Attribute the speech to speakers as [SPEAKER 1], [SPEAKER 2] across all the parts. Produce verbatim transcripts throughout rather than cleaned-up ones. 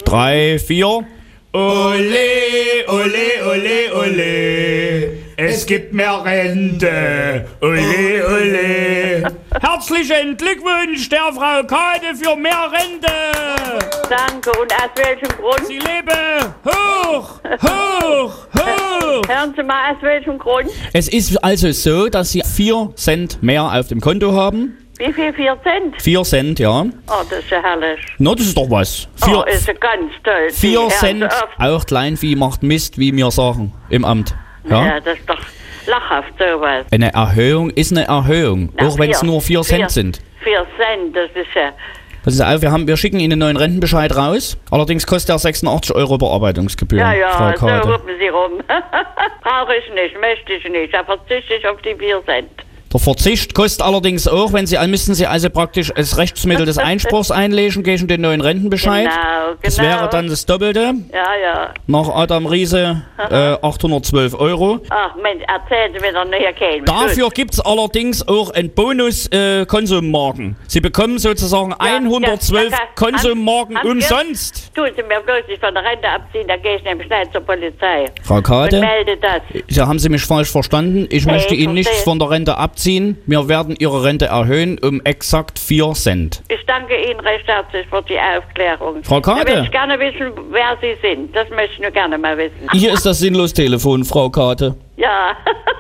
[SPEAKER 1] drei, vier.
[SPEAKER 2] Ole, ole, ole, ole, es gibt mehr Rente, ole, ole.
[SPEAKER 1] Herzlichen Glückwunsch der Frau Kade für mehr Rente.
[SPEAKER 3] Danke, und aus welchem Grund?
[SPEAKER 1] Sie lebe hoch, hoch, hoch.
[SPEAKER 3] Hören Sie mal, aus welchem Grund?
[SPEAKER 1] Es ist also so, dass Sie vier Cent mehr auf dem Konto haben.
[SPEAKER 3] Wie viel? Vier Cent?
[SPEAKER 1] Vier Cent, ja.
[SPEAKER 3] Oh, das ist ja herrlich.
[SPEAKER 1] Na, das ist doch was. Vier,
[SPEAKER 3] oh, ist ja ganz toll.
[SPEAKER 1] vier
[SPEAKER 3] Hören Sie
[SPEAKER 1] Cent,
[SPEAKER 3] auf.
[SPEAKER 1] auch Kleinvieh macht Mist, wie wir sagen, im Amt. Ja,
[SPEAKER 3] Ja, das ist doch lachhaft, sowas.
[SPEAKER 1] eine Erhöhung ist eine Erhöhung,
[SPEAKER 3] Na,
[SPEAKER 1] auch wenn es
[SPEAKER 3] vier-
[SPEAKER 1] nur vier
[SPEAKER 3] vier-
[SPEAKER 1] Cent sind.
[SPEAKER 3] Vier Cent, das ist ja...
[SPEAKER 1] Pass auf, wir, haben, wir schicken Ihnen einen neuen Rentenbescheid raus. Allerdings kostet er sechsundachtzig Euro Bearbeitungsgebühr,
[SPEAKER 3] Ja, ja,
[SPEAKER 1] Frau
[SPEAKER 3] so
[SPEAKER 1] Kade.
[SPEAKER 3] rufen Sie rum. Brauche ich nicht, möchte ich nicht. Da verzichte ich auf die vier Cent.
[SPEAKER 1] Der Verzicht kostet allerdings auch, wenn Sie, müssen Sie also praktisch als Rechtsmittel des Einspruchs einlegen gegen den neuen Rentenbescheid.
[SPEAKER 3] Genau, genau.
[SPEAKER 1] Das wäre dann das Doppelte.
[SPEAKER 3] Ja, ja.
[SPEAKER 1] Nach Adam Riese äh, achthundertzwölf Euro.
[SPEAKER 3] Ach Mensch, erzählen Sie mir doch nicht, Herr
[SPEAKER 1] Dafür gibt es allerdings auch einen Bonus äh, Konsummarken. Sie bekommen sozusagen hundertzwölf
[SPEAKER 3] ja, ja,
[SPEAKER 1] Konsummarken
[SPEAKER 3] Hans-
[SPEAKER 1] umsonst.
[SPEAKER 3] Tun Sie mir bloß nicht von der Rente abziehen, da gehe ich nämlich schnell zur Polizei.
[SPEAKER 1] Frau Kade,
[SPEAKER 3] Und melde das.
[SPEAKER 1] ja, haben Sie mich falsch verstanden. Ich
[SPEAKER 3] Nee,
[SPEAKER 1] möchte
[SPEAKER 3] ich
[SPEAKER 1] Ihnen nichts
[SPEAKER 3] verstehe.
[SPEAKER 1] von der Rente abziehen. Wir werden Ihre Rente erhöhen um exakt vier Cent.
[SPEAKER 3] Ich danke Ihnen recht herzlich für die Aufklärung.
[SPEAKER 1] Frau Kade.
[SPEAKER 3] Ich möchte gerne wissen, wer Sie sind. Das möchte ich nur gerne mal wissen.
[SPEAKER 1] Hier ist das Sinnlos-Telefon, Frau Kade.
[SPEAKER 3] Ja.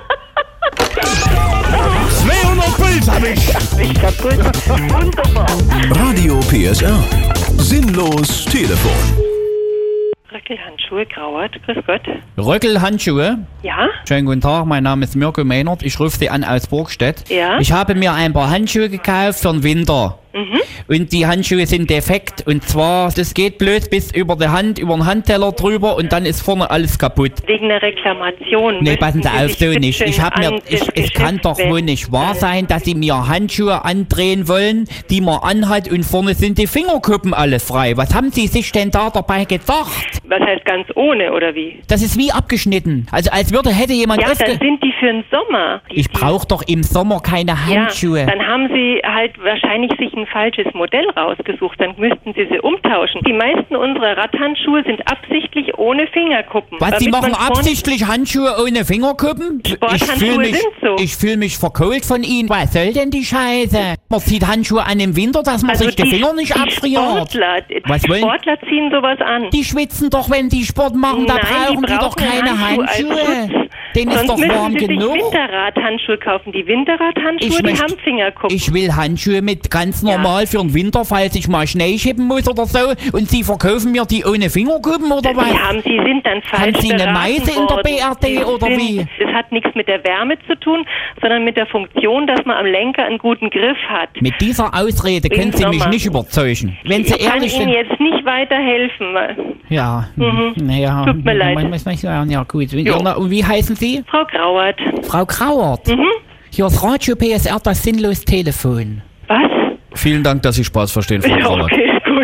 [SPEAKER 2] zweihundert Puls hab ich.
[SPEAKER 3] Ich kaputt. Wunderbar.
[SPEAKER 4] Radio P S R. Sinnlos Telefon.
[SPEAKER 5] Röckelhandschuhe, Grauert, grüß Gott.
[SPEAKER 1] Röckelhandschuhe.
[SPEAKER 5] Ja?
[SPEAKER 1] Schönen guten Tag, mein Name ist Mirko Mehnert. Ich rufe Sie an aus Burgstedt.
[SPEAKER 5] Ja?
[SPEAKER 1] Ich habe mir ein paar Handschuhe gekauft für den Winter.
[SPEAKER 5] Mhm.
[SPEAKER 1] Und die Handschuhe sind defekt. Und zwar, das geht bloß bis über die Hand, über den Handteller drüber und dann ist vorne alles kaputt.
[SPEAKER 5] Wegen der Reklamation.
[SPEAKER 1] Nee,
[SPEAKER 5] müssten
[SPEAKER 1] passen Sie
[SPEAKER 5] Sie
[SPEAKER 1] auf,
[SPEAKER 5] sich
[SPEAKER 1] so
[SPEAKER 5] bitte
[SPEAKER 1] nicht. Ich
[SPEAKER 5] schön
[SPEAKER 1] hab mir,
[SPEAKER 5] an
[SPEAKER 1] ich,
[SPEAKER 5] das
[SPEAKER 1] es kann doch wohl nicht wahr sein, dass Sie mir Handschuhe andrehen wollen, die man anhat und vorne sind die Fingerkuppen alle frei. Was haben Sie sich denn da dabei gedacht?
[SPEAKER 5] Was heißt ganz ohne, oder wie?
[SPEAKER 1] Das ist wie abgeschnitten. Also als würde, hätte jemand
[SPEAKER 5] Ja,
[SPEAKER 1] öfter...
[SPEAKER 5] dann sind die für den Sommer. Die,
[SPEAKER 1] Ich brauche doch im Sommer keine Handschuhe.
[SPEAKER 5] Ja, dann haben Sie halt wahrscheinlich sich ein falsches Modell rausgesucht. Dann müssten Sie sie umtauschen. Die meisten unserer Radhandschuhe sind absichtlich ohne Fingerkuppen.
[SPEAKER 1] Was, Sie
[SPEAKER 5] damit
[SPEAKER 1] machen
[SPEAKER 5] man vorne-
[SPEAKER 1] absichtlich Handschuhe ohne Fingerkuppen? Ich
[SPEAKER 5] Sporthandschuhe
[SPEAKER 1] fühle mich,
[SPEAKER 5] sind so.
[SPEAKER 1] ich fühl mich verkohlt von Ihnen. Was soll denn die Scheiße? Man zieht Handschuhe an im Winter, dass man
[SPEAKER 5] Also
[SPEAKER 1] sich die, Finger nicht
[SPEAKER 5] die
[SPEAKER 1] abfriert.
[SPEAKER 5] Sportler,
[SPEAKER 1] Was
[SPEAKER 5] die
[SPEAKER 1] wollen-
[SPEAKER 5] Sportler ziehen sowas an.
[SPEAKER 1] Die schwitzen doch, wenn die Sport machen, da
[SPEAKER 5] Nein,
[SPEAKER 1] brauchen die, doch
[SPEAKER 5] brauchen
[SPEAKER 1] keine
[SPEAKER 5] Handschuhe als
[SPEAKER 1] Handschuhe.
[SPEAKER 5] Schutz.
[SPEAKER 1] Denen ist
[SPEAKER 5] Sonst
[SPEAKER 1] doch
[SPEAKER 5] müssen
[SPEAKER 1] warm
[SPEAKER 5] Sie
[SPEAKER 1] genug.
[SPEAKER 5] sich Winterradhandschuhe kaufen. Die Winterradhandschuhe,
[SPEAKER 1] Ich
[SPEAKER 5] die
[SPEAKER 1] möchte-
[SPEAKER 5] haben Fingerkuppen.
[SPEAKER 1] Ich will Handschuhe mit ganz
[SPEAKER 5] Ja.
[SPEAKER 1] normal für den Winter, falls ich mal Schnee schippen muss oder so. Und Sie verkaufen mir die ohne Fingerkuppen oder was?
[SPEAKER 5] Sie haben, Sie sind dann falsch
[SPEAKER 1] Haben Sie eine
[SPEAKER 5] beraten
[SPEAKER 1] Meise in der
[SPEAKER 5] worden.
[SPEAKER 1] B R D
[SPEAKER 5] Sie
[SPEAKER 1] oder
[SPEAKER 5] sind,
[SPEAKER 1] wie?
[SPEAKER 5] Das hat nichts mit der Wärme zu tun, sondern mit der Funktion, dass man am Lenker einen guten Griff hat.
[SPEAKER 1] Mit dieser Ausrede
[SPEAKER 5] Im
[SPEAKER 1] können Sie mich
[SPEAKER 5] Sommer.
[SPEAKER 1] nicht überzeugen. Wenn Sie
[SPEAKER 5] Ich kann
[SPEAKER 1] ehrlich
[SPEAKER 5] Ihnen
[SPEAKER 1] sind.
[SPEAKER 5] jetzt nicht weiterhelfen.
[SPEAKER 1] Ja,
[SPEAKER 5] Mhm.
[SPEAKER 1] naja.
[SPEAKER 5] Tut mir leid.
[SPEAKER 1] Ja, ja, gut.
[SPEAKER 5] Jo.
[SPEAKER 1] Und wie heißen Sie?
[SPEAKER 5] Frau Grauert.
[SPEAKER 1] Frau Krauert.
[SPEAKER 5] Mhm.
[SPEAKER 1] Hier ist Radio P S R, das sinnlos Telefon.
[SPEAKER 5] Was?
[SPEAKER 1] Vielen Dank, dass Sie Spaß verstehen, Frau
[SPEAKER 5] Ja,
[SPEAKER 1] Krauert.
[SPEAKER 5] okay, gut.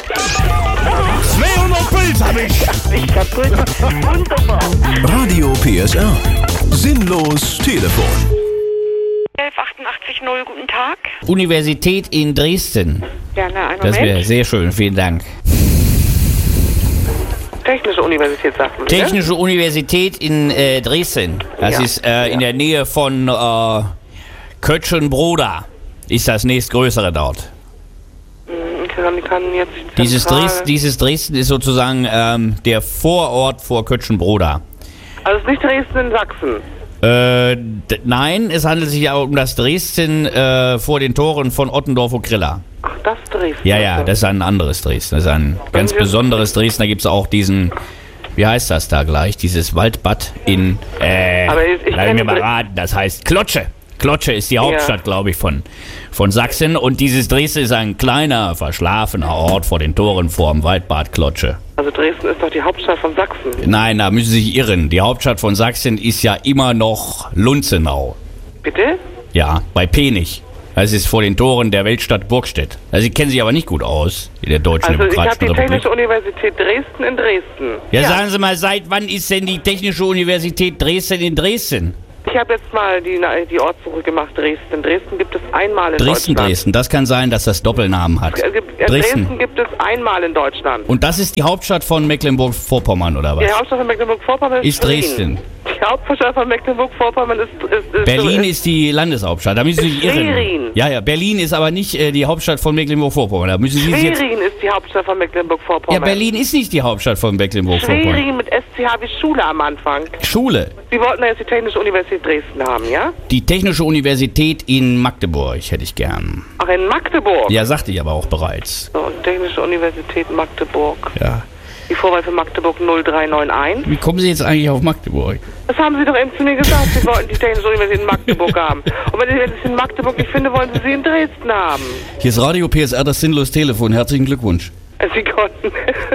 [SPEAKER 2] zweihundert Puls hab ich.
[SPEAKER 3] Ich kaputt. Wunderbar.
[SPEAKER 4] Radio P S R. Sinnlos Telefon.
[SPEAKER 6] elf achtundachtzig null, guten Tag.
[SPEAKER 1] Universität in Dresden.
[SPEAKER 6] Gerne, einen
[SPEAKER 1] Das wäre
[SPEAKER 6] Moment.
[SPEAKER 1] sehr schön, vielen Dank.
[SPEAKER 6] Technische Universität, sagt man.
[SPEAKER 1] Technische Universität in äh, Dresden. Das
[SPEAKER 6] Ja.
[SPEAKER 1] ist äh, in der Nähe von äh, Kötschenbroda. Ist das nächstgrößere dort.
[SPEAKER 6] Ich kann, kann jetzt
[SPEAKER 1] Dieses,
[SPEAKER 6] zentral-
[SPEAKER 1] Dres dieses Dresden ist sozusagen ähm, der Vorort vor Kötschenbroda.
[SPEAKER 6] Also es ist nicht Dresden in Sachsen.
[SPEAKER 1] Äh, d- nein, es handelt sich aber um das Dresden äh, vor den Toren von Ottendorf und Grilla.
[SPEAKER 6] Ach, das Dresden.
[SPEAKER 1] Ja, ja, das ist ein anderes Dresden. Das ist ein ganz
[SPEAKER 6] wir-
[SPEAKER 1] besonderes Dresden. Da gibt es auch diesen, wie heißt das da gleich? Dieses Waldbad in, äh,
[SPEAKER 6] Aber ich- ich
[SPEAKER 1] lass
[SPEAKER 6] kenn
[SPEAKER 1] mir mal
[SPEAKER 6] Dre-
[SPEAKER 1] raten, das heißt Klotsche. Klotsche ist die Hauptstadt, glaube ich, von, von Sachsen. Und dieses Dresden ist ein kleiner, verschlafener Ort vor den Toren vor dem Waldbad Klotsche.
[SPEAKER 6] Also Dresden ist doch die Hauptstadt von Sachsen.
[SPEAKER 1] Nein, da müssen Sie sich irren. Die Hauptstadt von Sachsen ist ja immer noch Lunzenau.
[SPEAKER 6] Bitte?
[SPEAKER 1] Ja, bei Penich. Das ist vor den Toren der Weltstadt Burgstedt. Also Sie kennen sich aber nicht gut aus in der Deutschen
[SPEAKER 6] Also ich habe
[SPEAKER 1] Demokratischen
[SPEAKER 6] die
[SPEAKER 1] Republik.
[SPEAKER 6] Technische Universität Dresden in Dresden.
[SPEAKER 1] Ja, sagen Sie mal, seit wann ist denn die Technische Universität Dresden in Dresden?
[SPEAKER 6] Ich habe jetzt mal die, die Ortssuche gemacht, Dresden. Dresden gibt es einmal in
[SPEAKER 1] Dresden,
[SPEAKER 6] Deutschland.
[SPEAKER 1] Dresden. Das kann sein, dass das Doppelnamen hat.
[SPEAKER 6] Es gibt, äh,
[SPEAKER 1] Dresden.
[SPEAKER 6] Dresden gibt es einmal in Deutschland.
[SPEAKER 1] Und das ist die Hauptstadt von Mecklenburg-Vorpommern, oder was?
[SPEAKER 6] Die Hauptstadt von Mecklenburg-Vorpommern ist,
[SPEAKER 1] Ist Dresden.
[SPEAKER 6] Berlin. Die Hauptstadt von Mecklenburg-Vorpommern ist, ist, ist
[SPEAKER 1] Berlin
[SPEAKER 6] ist,
[SPEAKER 1] ist die Landeshauptstadt. Da müssen Sie sich irren.
[SPEAKER 6] Schwerin.
[SPEAKER 1] Ja, ja. Berlin ist aber nicht äh, die Hauptstadt von Mecklenburg-Vorpommern. Da müssen Sie sich jetzt.
[SPEAKER 6] Schwerin ist die Hauptstadt von
[SPEAKER 1] Ja,
[SPEAKER 6] Mecklenburg-Vorpommern.
[SPEAKER 1] Berlin ist nicht die Hauptstadt von Mecklenburg-Vorpommern.
[SPEAKER 6] Schwerin mit S C H wie Schule am Anfang.
[SPEAKER 1] Schule.
[SPEAKER 6] Sie wollten ja jetzt die Technische Universität Dresden haben, ja?
[SPEAKER 1] Die Technische Universität in Magdeburg hätte ich gern.
[SPEAKER 6] Ach, in Magdeburg?
[SPEAKER 1] Ja, sagte ich aber auch bereits.
[SPEAKER 6] So, Technische Universität Magdeburg.
[SPEAKER 1] Ja.
[SPEAKER 6] Die Vorwahl für Magdeburg null drei neun eins.
[SPEAKER 1] Wie kommen Sie jetzt eigentlich auf Magdeburg?
[SPEAKER 6] Das haben Sie doch eben zu mir gesagt. Sie wollten die Technische Universität in Magdeburg haben. Und wenn ich es in Magdeburg nicht finde, wollen Sie sie in Dresden haben.
[SPEAKER 1] Hier ist Radio P S R, das sinnlos Telefon. Herzlichen Glückwunsch.
[SPEAKER 6] Sie konnten.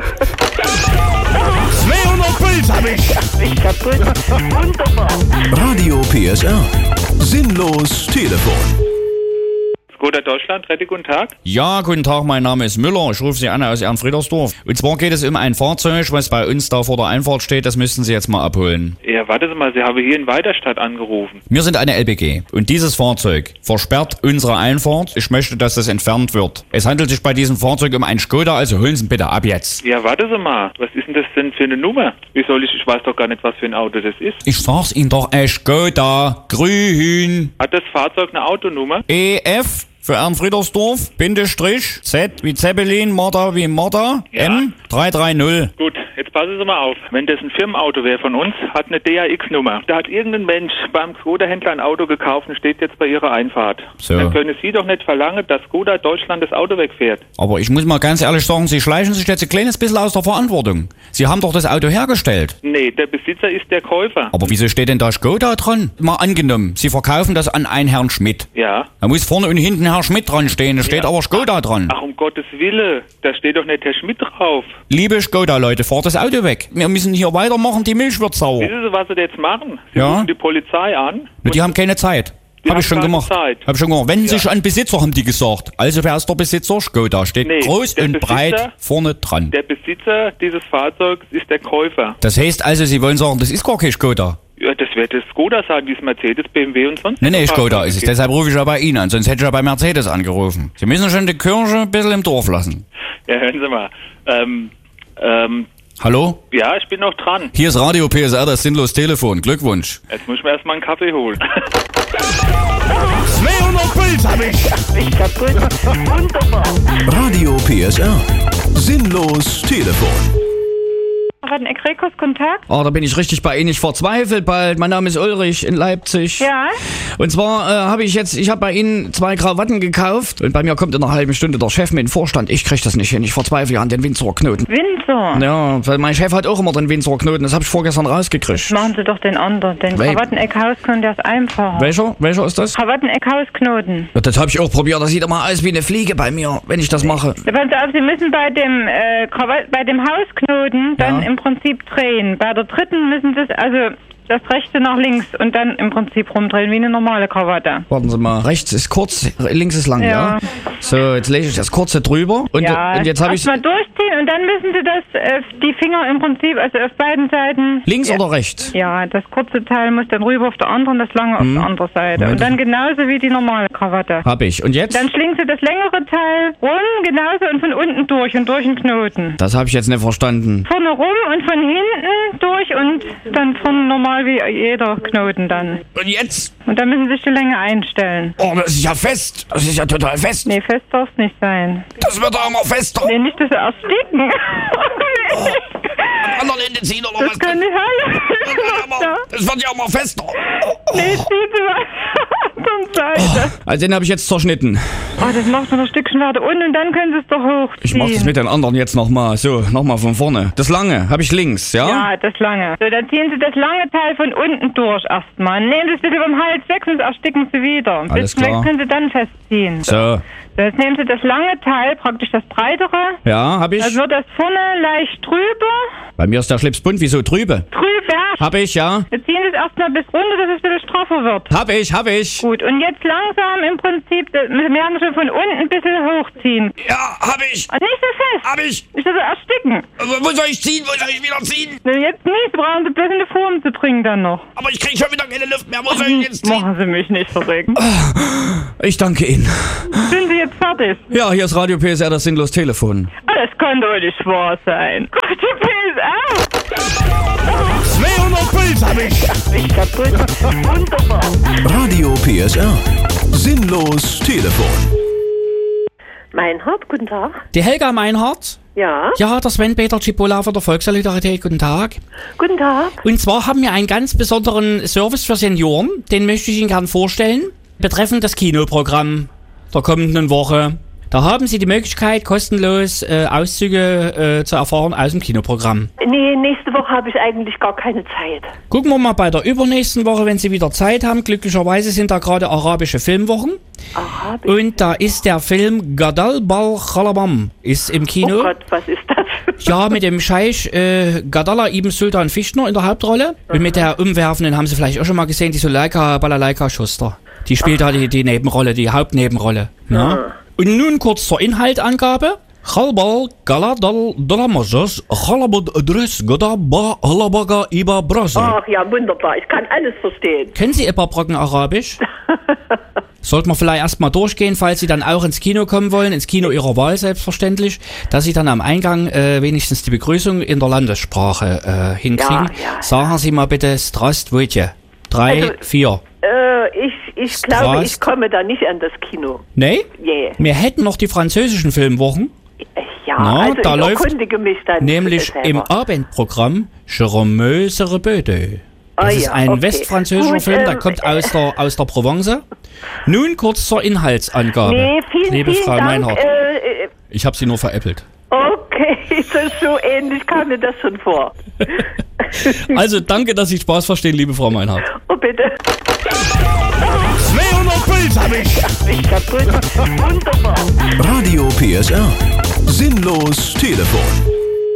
[SPEAKER 2] zweihundert Puls hab ich.
[SPEAKER 3] Ich kaputt. Wunderbar.
[SPEAKER 4] Radio P S R. Sinnlos Telefon.
[SPEAKER 7] Skoda Deutschland, Retti, guten Tag.
[SPEAKER 1] Ja, guten Tag, mein Name ist Müller. Ich rufe Sie an aus Ehrenfriedersdorf. Und zwar geht es um ein Fahrzeug, was bei uns da vor der Einfahrt steht. Das müssten Sie jetzt mal abholen.
[SPEAKER 7] Ja, warten Sie mal, Sie haben hier in Weiterstadt angerufen.
[SPEAKER 1] Wir sind eine L B G. Und dieses Fahrzeug versperrt unsere Einfahrt. Ich möchte, dass das entfernt wird. Es handelt sich bei diesem Fahrzeug um ein Skoda, also holen Sie ihn bitte ab jetzt.
[SPEAKER 7] Ja, warten Sie mal, was ist denn das denn für eine Nummer? Wie soll ich, ich weiß doch gar nicht, was für ein Auto das ist.
[SPEAKER 1] Ich sag's Ihnen doch, ein Skoda, grün,
[SPEAKER 7] Hat das Fahrzeug eine Autonummer?
[SPEAKER 1] E F für Ehrenfriedersdorf, Bindestrich, Z wie Zeppelin, Marder wie Marder,
[SPEAKER 7] Ja.
[SPEAKER 1] M drei drei null.
[SPEAKER 7] Gut, jetzt passen Sie mal auf. Wenn das ein Firmenauto wäre von uns, hat eine D A X-Nummer. Da hat irgendein Mensch beim Skoda-Händler ein Auto gekauft und steht jetzt bei Ihrer Einfahrt.
[SPEAKER 1] So.
[SPEAKER 7] Dann können Sie doch nicht verlangen, dass Skoda Deutschland das Auto wegfährt.
[SPEAKER 1] Aber ich muss mal ganz ehrlich sagen, Sie schleichen sich jetzt ein kleines bisschen aus der Verantwortung. Sie haben doch das Auto hergestellt.
[SPEAKER 7] Nee, der Besitzer ist der Käufer.
[SPEAKER 1] Aber wieso steht denn da Skoda dran? Mal angenommen, Sie verkaufen das an einen Herrn Schmidt.
[SPEAKER 7] Ja.
[SPEAKER 1] Da muss vorne und hinten Herr Schmidt dran stehen, da steht
[SPEAKER 7] Ja.
[SPEAKER 1] aber Skoda dran.
[SPEAKER 7] Ach, um Gottes Willen, da steht doch nicht Herr Schmidt drauf.
[SPEAKER 1] Liebe Skoda-Leute, fahrt das Auto weg. Wir müssen hier weitermachen, die Milch wird sauer.
[SPEAKER 7] Wissen Sie, was Sie jetzt machen? Sie
[SPEAKER 1] Ja.
[SPEAKER 7] rufen die Polizei an.
[SPEAKER 1] Nur die haben keine Zeit.
[SPEAKER 7] Die
[SPEAKER 1] Hab
[SPEAKER 7] haben
[SPEAKER 1] ich schon
[SPEAKER 7] keine
[SPEAKER 1] gemacht.
[SPEAKER 7] Zeit.
[SPEAKER 1] Hab ich schon gemacht. Wenden
[SPEAKER 7] Ja.
[SPEAKER 1] sich an Besitzer, haben die gesagt. Also wer ist der Besitzer? Skoda. Steht
[SPEAKER 7] Nee,
[SPEAKER 1] groß
[SPEAKER 7] der
[SPEAKER 1] und
[SPEAKER 7] Besitzer-
[SPEAKER 1] breit vorne dran.
[SPEAKER 7] Der Besitzer dieses Fahrzeugs ist der Käufer.
[SPEAKER 1] Das heißt also, Sie wollen sagen, das ist gar kein Skoda.
[SPEAKER 7] Ja, das wird das Skoda sein, wie es Mercedes, B M W und sonst.
[SPEAKER 1] Nee, nee,
[SPEAKER 7] was
[SPEAKER 1] Skoda ist es.
[SPEAKER 7] gibt.
[SPEAKER 1] Deshalb rufe ich ja bei Ihnen an. Sonst hätte ich ja bei Mercedes angerufen. Sie müssen schon die Kirche ein bisschen im Dorf lassen.
[SPEAKER 7] Ja, hören Sie mal. Ähm, ähm,
[SPEAKER 1] Hallo?
[SPEAKER 7] ja, ich bin noch dran.
[SPEAKER 1] Hier ist Radio P S R, das sinnlos Telefon. Glückwunsch.
[SPEAKER 7] Jetzt muss ich mir erstmal einen Kaffee holen.
[SPEAKER 2] zweihundert Puls hab ich.
[SPEAKER 3] Ich kaputt. Wunderbar.
[SPEAKER 4] Radio P S R. Sinnlos Telefon.
[SPEAKER 5] Ekrekos, Kontakt?
[SPEAKER 1] Oh, da bin ich richtig bei Ihnen. Ich verzweifelt bald. Mein Name ist Ulrich in Leipzig.
[SPEAKER 5] Ja?
[SPEAKER 1] Und zwar äh, habe ich jetzt, ich habe bei Ihnen zwei Krawatten gekauft und bei mir kommt in einer halben Stunde der Chef mit dem Vorstand. Ich kriege das nicht hin. Ich verzweifle an den Windsor-Knoten.
[SPEAKER 5] Windsor?
[SPEAKER 1] Ja, weil mein Chef hat auch immer den Windsor-Knoten. Das habe ich vorgestern rausgekriegt.
[SPEAKER 5] Machen Sie doch den anderen. Den
[SPEAKER 1] Wel-
[SPEAKER 5] Krawatteneck-Hausknoten, der ist einfacher.
[SPEAKER 1] Welcher? Welcher ist das?
[SPEAKER 5] Krawatteneck-Hausknoten.
[SPEAKER 1] Ja, das habe ich auch probiert. Das sieht immer aus wie eine Fliege bei mir, wenn ich das mache.
[SPEAKER 5] Passen Sie auf, Sie müssen bei dem, äh, Krawat bei dem Hausknoten dann
[SPEAKER 1] Ja.
[SPEAKER 5] im Prinzip drehen. Bei der dritten müssen Sie es, also das rechte nach links und dann im Prinzip rumdrehen, wie eine normale Krawatte.
[SPEAKER 1] Warten Sie mal. Rechts ist kurz, links ist lang, ja?
[SPEAKER 5] Ja.
[SPEAKER 1] So, jetzt lege ich das kurze drüber. Und,
[SPEAKER 5] Ja,
[SPEAKER 1] und jetzt habe ich
[SPEAKER 5] erst mal durchziehen und dann müssen Sie das, äh, die Finger im Prinzip, also auf beiden Seiten.
[SPEAKER 1] links
[SPEAKER 5] ja.
[SPEAKER 1] oder rechts?
[SPEAKER 5] Ja, das kurze Teil muss dann rüber auf der anderen, das lange auf der anderen Seite.
[SPEAKER 1] Moment.
[SPEAKER 5] Und dann genauso wie die normale Krawatte.
[SPEAKER 1] Hab ich. Und jetzt?
[SPEAKER 5] Dann schlingen Sie das längere Teil rum, genauso und von unten durch und durch den Knoten.
[SPEAKER 1] Das habe ich jetzt nicht verstanden.
[SPEAKER 5] Vorne rum und von hinten durch und dann vorne normal wie jeder Knoten dann.
[SPEAKER 1] Und jetzt?
[SPEAKER 5] Und dann müssen Sie sich die Länge einstellen.
[SPEAKER 1] Oh, das ist ja fest. Das ist ja total fest.
[SPEAKER 5] Nee, fest darf es nicht sein.
[SPEAKER 1] Das wird doch immer fester.
[SPEAKER 5] Nee, nicht, dass Sie ersticken. nee.
[SPEAKER 1] Am anderen Ende ziehen oder
[SPEAKER 5] Das
[SPEAKER 1] was?
[SPEAKER 5] kann nicht halten.
[SPEAKER 1] Aber das wird ja immer fester.
[SPEAKER 5] Nee, ziehen Sie mal zur Seite.
[SPEAKER 1] Also den habe ich jetzt zerschnitten.
[SPEAKER 5] Oh, das macht man ein Stückchen weiter unten und dann können Sie es doch hochziehen.
[SPEAKER 1] Ich mache das mit den anderen jetzt nochmal. So, nochmal von vorne. Das lange habe ich links, ja?
[SPEAKER 5] Ja, das lange. So, dann ziehen Sie das lange Teil von unten durch erstmal. Nehmen Sie es bitte beim Hals weg, sonst ersticken Sie wieder. Ein
[SPEAKER 1] Alles
[SPEAKER 5] bisschen
[SPEAKER 1] klar.
[SPEAKER 5] weg können Sie dann festziehen.
[SPEAKER 1] So.
[SPEAKER 5] So, jetzt nehmen Sie das lange Teil, praktisch das breitere.
[SPEAKER 1] Ja, habe ich.
[SPEAKER 5] Dann wird das vorne leicht trüber.
[SPEAKER 1] Bei mir ist der Schlips bunt. Wieso trübe?
[SPEAKER 5] Trüber.
[SPEAKER 1] Hab ich, ja.
[SPEAKER 5] Jetzt ziehen Sie
[SPEAKER 8] jetzt erstmal bis runter, dass es wieder straffer wird.
[SPEAKER 9] Hab ich, hab ich.
[SPEAKER 8] Gut, und jetzt langsam im Prinzip, wir werden schon von unten ein bisschen hochziehen.
[SPEAKER 9] Ja, hab ich.
[SPEAKER 8] Und nicht so fest.
[SPEAKER 9] Hab ich.
[SPEAKER 8] Nicht so ersticken.
[SPEAKER 9] Wo soll ich ziehen? Wo soll ich wieder ziehen?
[SPEAKER 8] Na, jetzt nicht, brauchen Sie bloß in die Form zu bringen dann noch.
[SPEAKER 9] Aber ich krieg schon wieder keine Luft mehr. Wo soll ich jetzt ziehen?
[SPEAKER 8] Machen Sie mich nicht verrückt.
[SPEAKER 9] Ich danke Ihnen.
[SPEAKER 8] Sind Sie jetzt fertig?
[SPEAKER 9] Ja, hier ist Radio P S R, das sinnlos Telefon.
[SPEAKER 8] Ah, das kann doch nicht wahr sein. Radio P S R!
[SPEAKER 2] zweihundert Puls hab ich.
[SPEAKER 3] Ich kaputt. Wunderbar.
[SPEAKER 4] Radio P S R. Sinnlos Telefon.
[SPEAKER 3] Meinhard, guten Tag.
[SPEAKER 1] Die Helga Meinhardt?
[SPEAKER 3] Ja?
[SPEAKER 1] Ja, der Sven-Peter Cipolla von der Volkssolidarität. Guten Tag.
[SPEAKER 3] Guten Tag.
[SPEAKER 1] Und zwar haben wir einen ganz besonderen Service für Senioren. Den möchte ich Ihnen gern vorstellen. Betreffend das Kinoprogramm der kommenden Woche. Da haben Sie die Möglichkeit, kostenlos äh, Auszüge äh, zu erfahren aus dem Kinoprogramm.
[SPEAKER 3] Nee, nächste Woche habe ich eigentlich gar keine Zeit.
[SPEAKER 1] Gucken wir mal bei der übernächsten Woche, wenn Sie wieder Zeit haben. Glücklicherweise sind da gerade arabische Filmwochen.
[SPEAKER 3] Arabisch?
[SPEAKER 1] Und da ist der Film Gadal Bal Khalabam ist im Kino.
[SPEAKER 3] Oh Gott, was ist das?
[SPEAKER 1] Ja, mit dem Scheich äh, Gadala Ibn Sultan Fichtner in der Hauptrolle. Und mit der umwerfenden, haben Sie vielleicht auch schon mal gesehen, die Suleika Balalaika Schuster. Die spielt da die, die Nebenrolle, die Hauptnebenrolle. Ja. Und nun kurz zur Inhaltangabe. Khalbal Galadal Dramazas Khalabad Adres Gadaba Halabaga Iba Brase.
[SPEAKER 3] Ach ja, wunderbar. Ich kann alles verstehen.
[SPEAKER 1] Kennen Sie ein paar Brocken Arabisch? Sollte man vielleicht erstmal durchgehen, falls Sie dann auch ins Kino kommen wollen, ins Kino Ihrer Wahl selbstverständlich, dass Sie dann am Eingang äh, wenigstens die Begrüßung in der Landessprache äh, hinkriegen.
[SPEAKER 3] Ja, ja.
[SPEAKER 1] Sagen Sie mal bitte Strastwojtje. Drei,
[SPEAKER 3] Also,
[SPEAKER 1] vier.
[SPEAKER 3] Äh, ich, ich glaube,
[SPEAKER 1] Strast.
[SPEAKER 3] ich komme da nicht an das Kino.
[SPEAKER 1] Nee?
[SPEAKER 3] Yeah.
[SPEAKER 1] Wir hätten noch die französischen Filmwochen.
[SPEAKER 3] Ja,
[SPEAKER 1] Na,
[SPEAKER 3] also
[SPEAKER 1] da
[SPEAKER 3] ich
[SPEAKER 1] läuft
[SPEAKER 3] erkundige mich dann
[SPEAKER 1] nämlich
[SPEAKER 3] selber.
[SPEAKER 1] im Abendprogramm Je remeuse Rebeude. Das
[SPEAKER 3] Ah,
[SPEAKER 1] ist
[SPEAKER 3] ja,
[SPEAKER 1] ein
[SPEAKER 3] okay.
[SPEAKER 1] westfranzösischer
[SPEAKER 3] Gut,
[SPEAKER 1] Film, der
[SPEAKER 3] ähm,
[SPEAKER 1] kommt aus der, aus der Provence. Nun kurz zur Inhaltsangabe.
[SPEAKER 3] Nee, vielen,
[SPEAKER 1] Liebe
[SPEAKER 3] vielen
[SPEAKER 1] Frau
[SPEAKER 3] Dank.
[SPEAKER 1] Meinhardt,
[SPEAKER 3] Äh, äh,
[SPEAKER 1] ich habe Sie nur veräppelt.
[SPEAKER 3] okay, das ist so ähnlich, kam mir das schon vor.
[SPEAKER 1] Also danke, dass Sie Spaß verstehen, liebe Frau Meinhardt.
[SPEAKER 3] Oh, bitte.
[SPEAKER 2] zweihundert Puls hab ich.
[SPEAKER 3] Ich kaputt. Wunderbar.
[SPEAKER 4] Radio P S R. Sinnlos Telefon.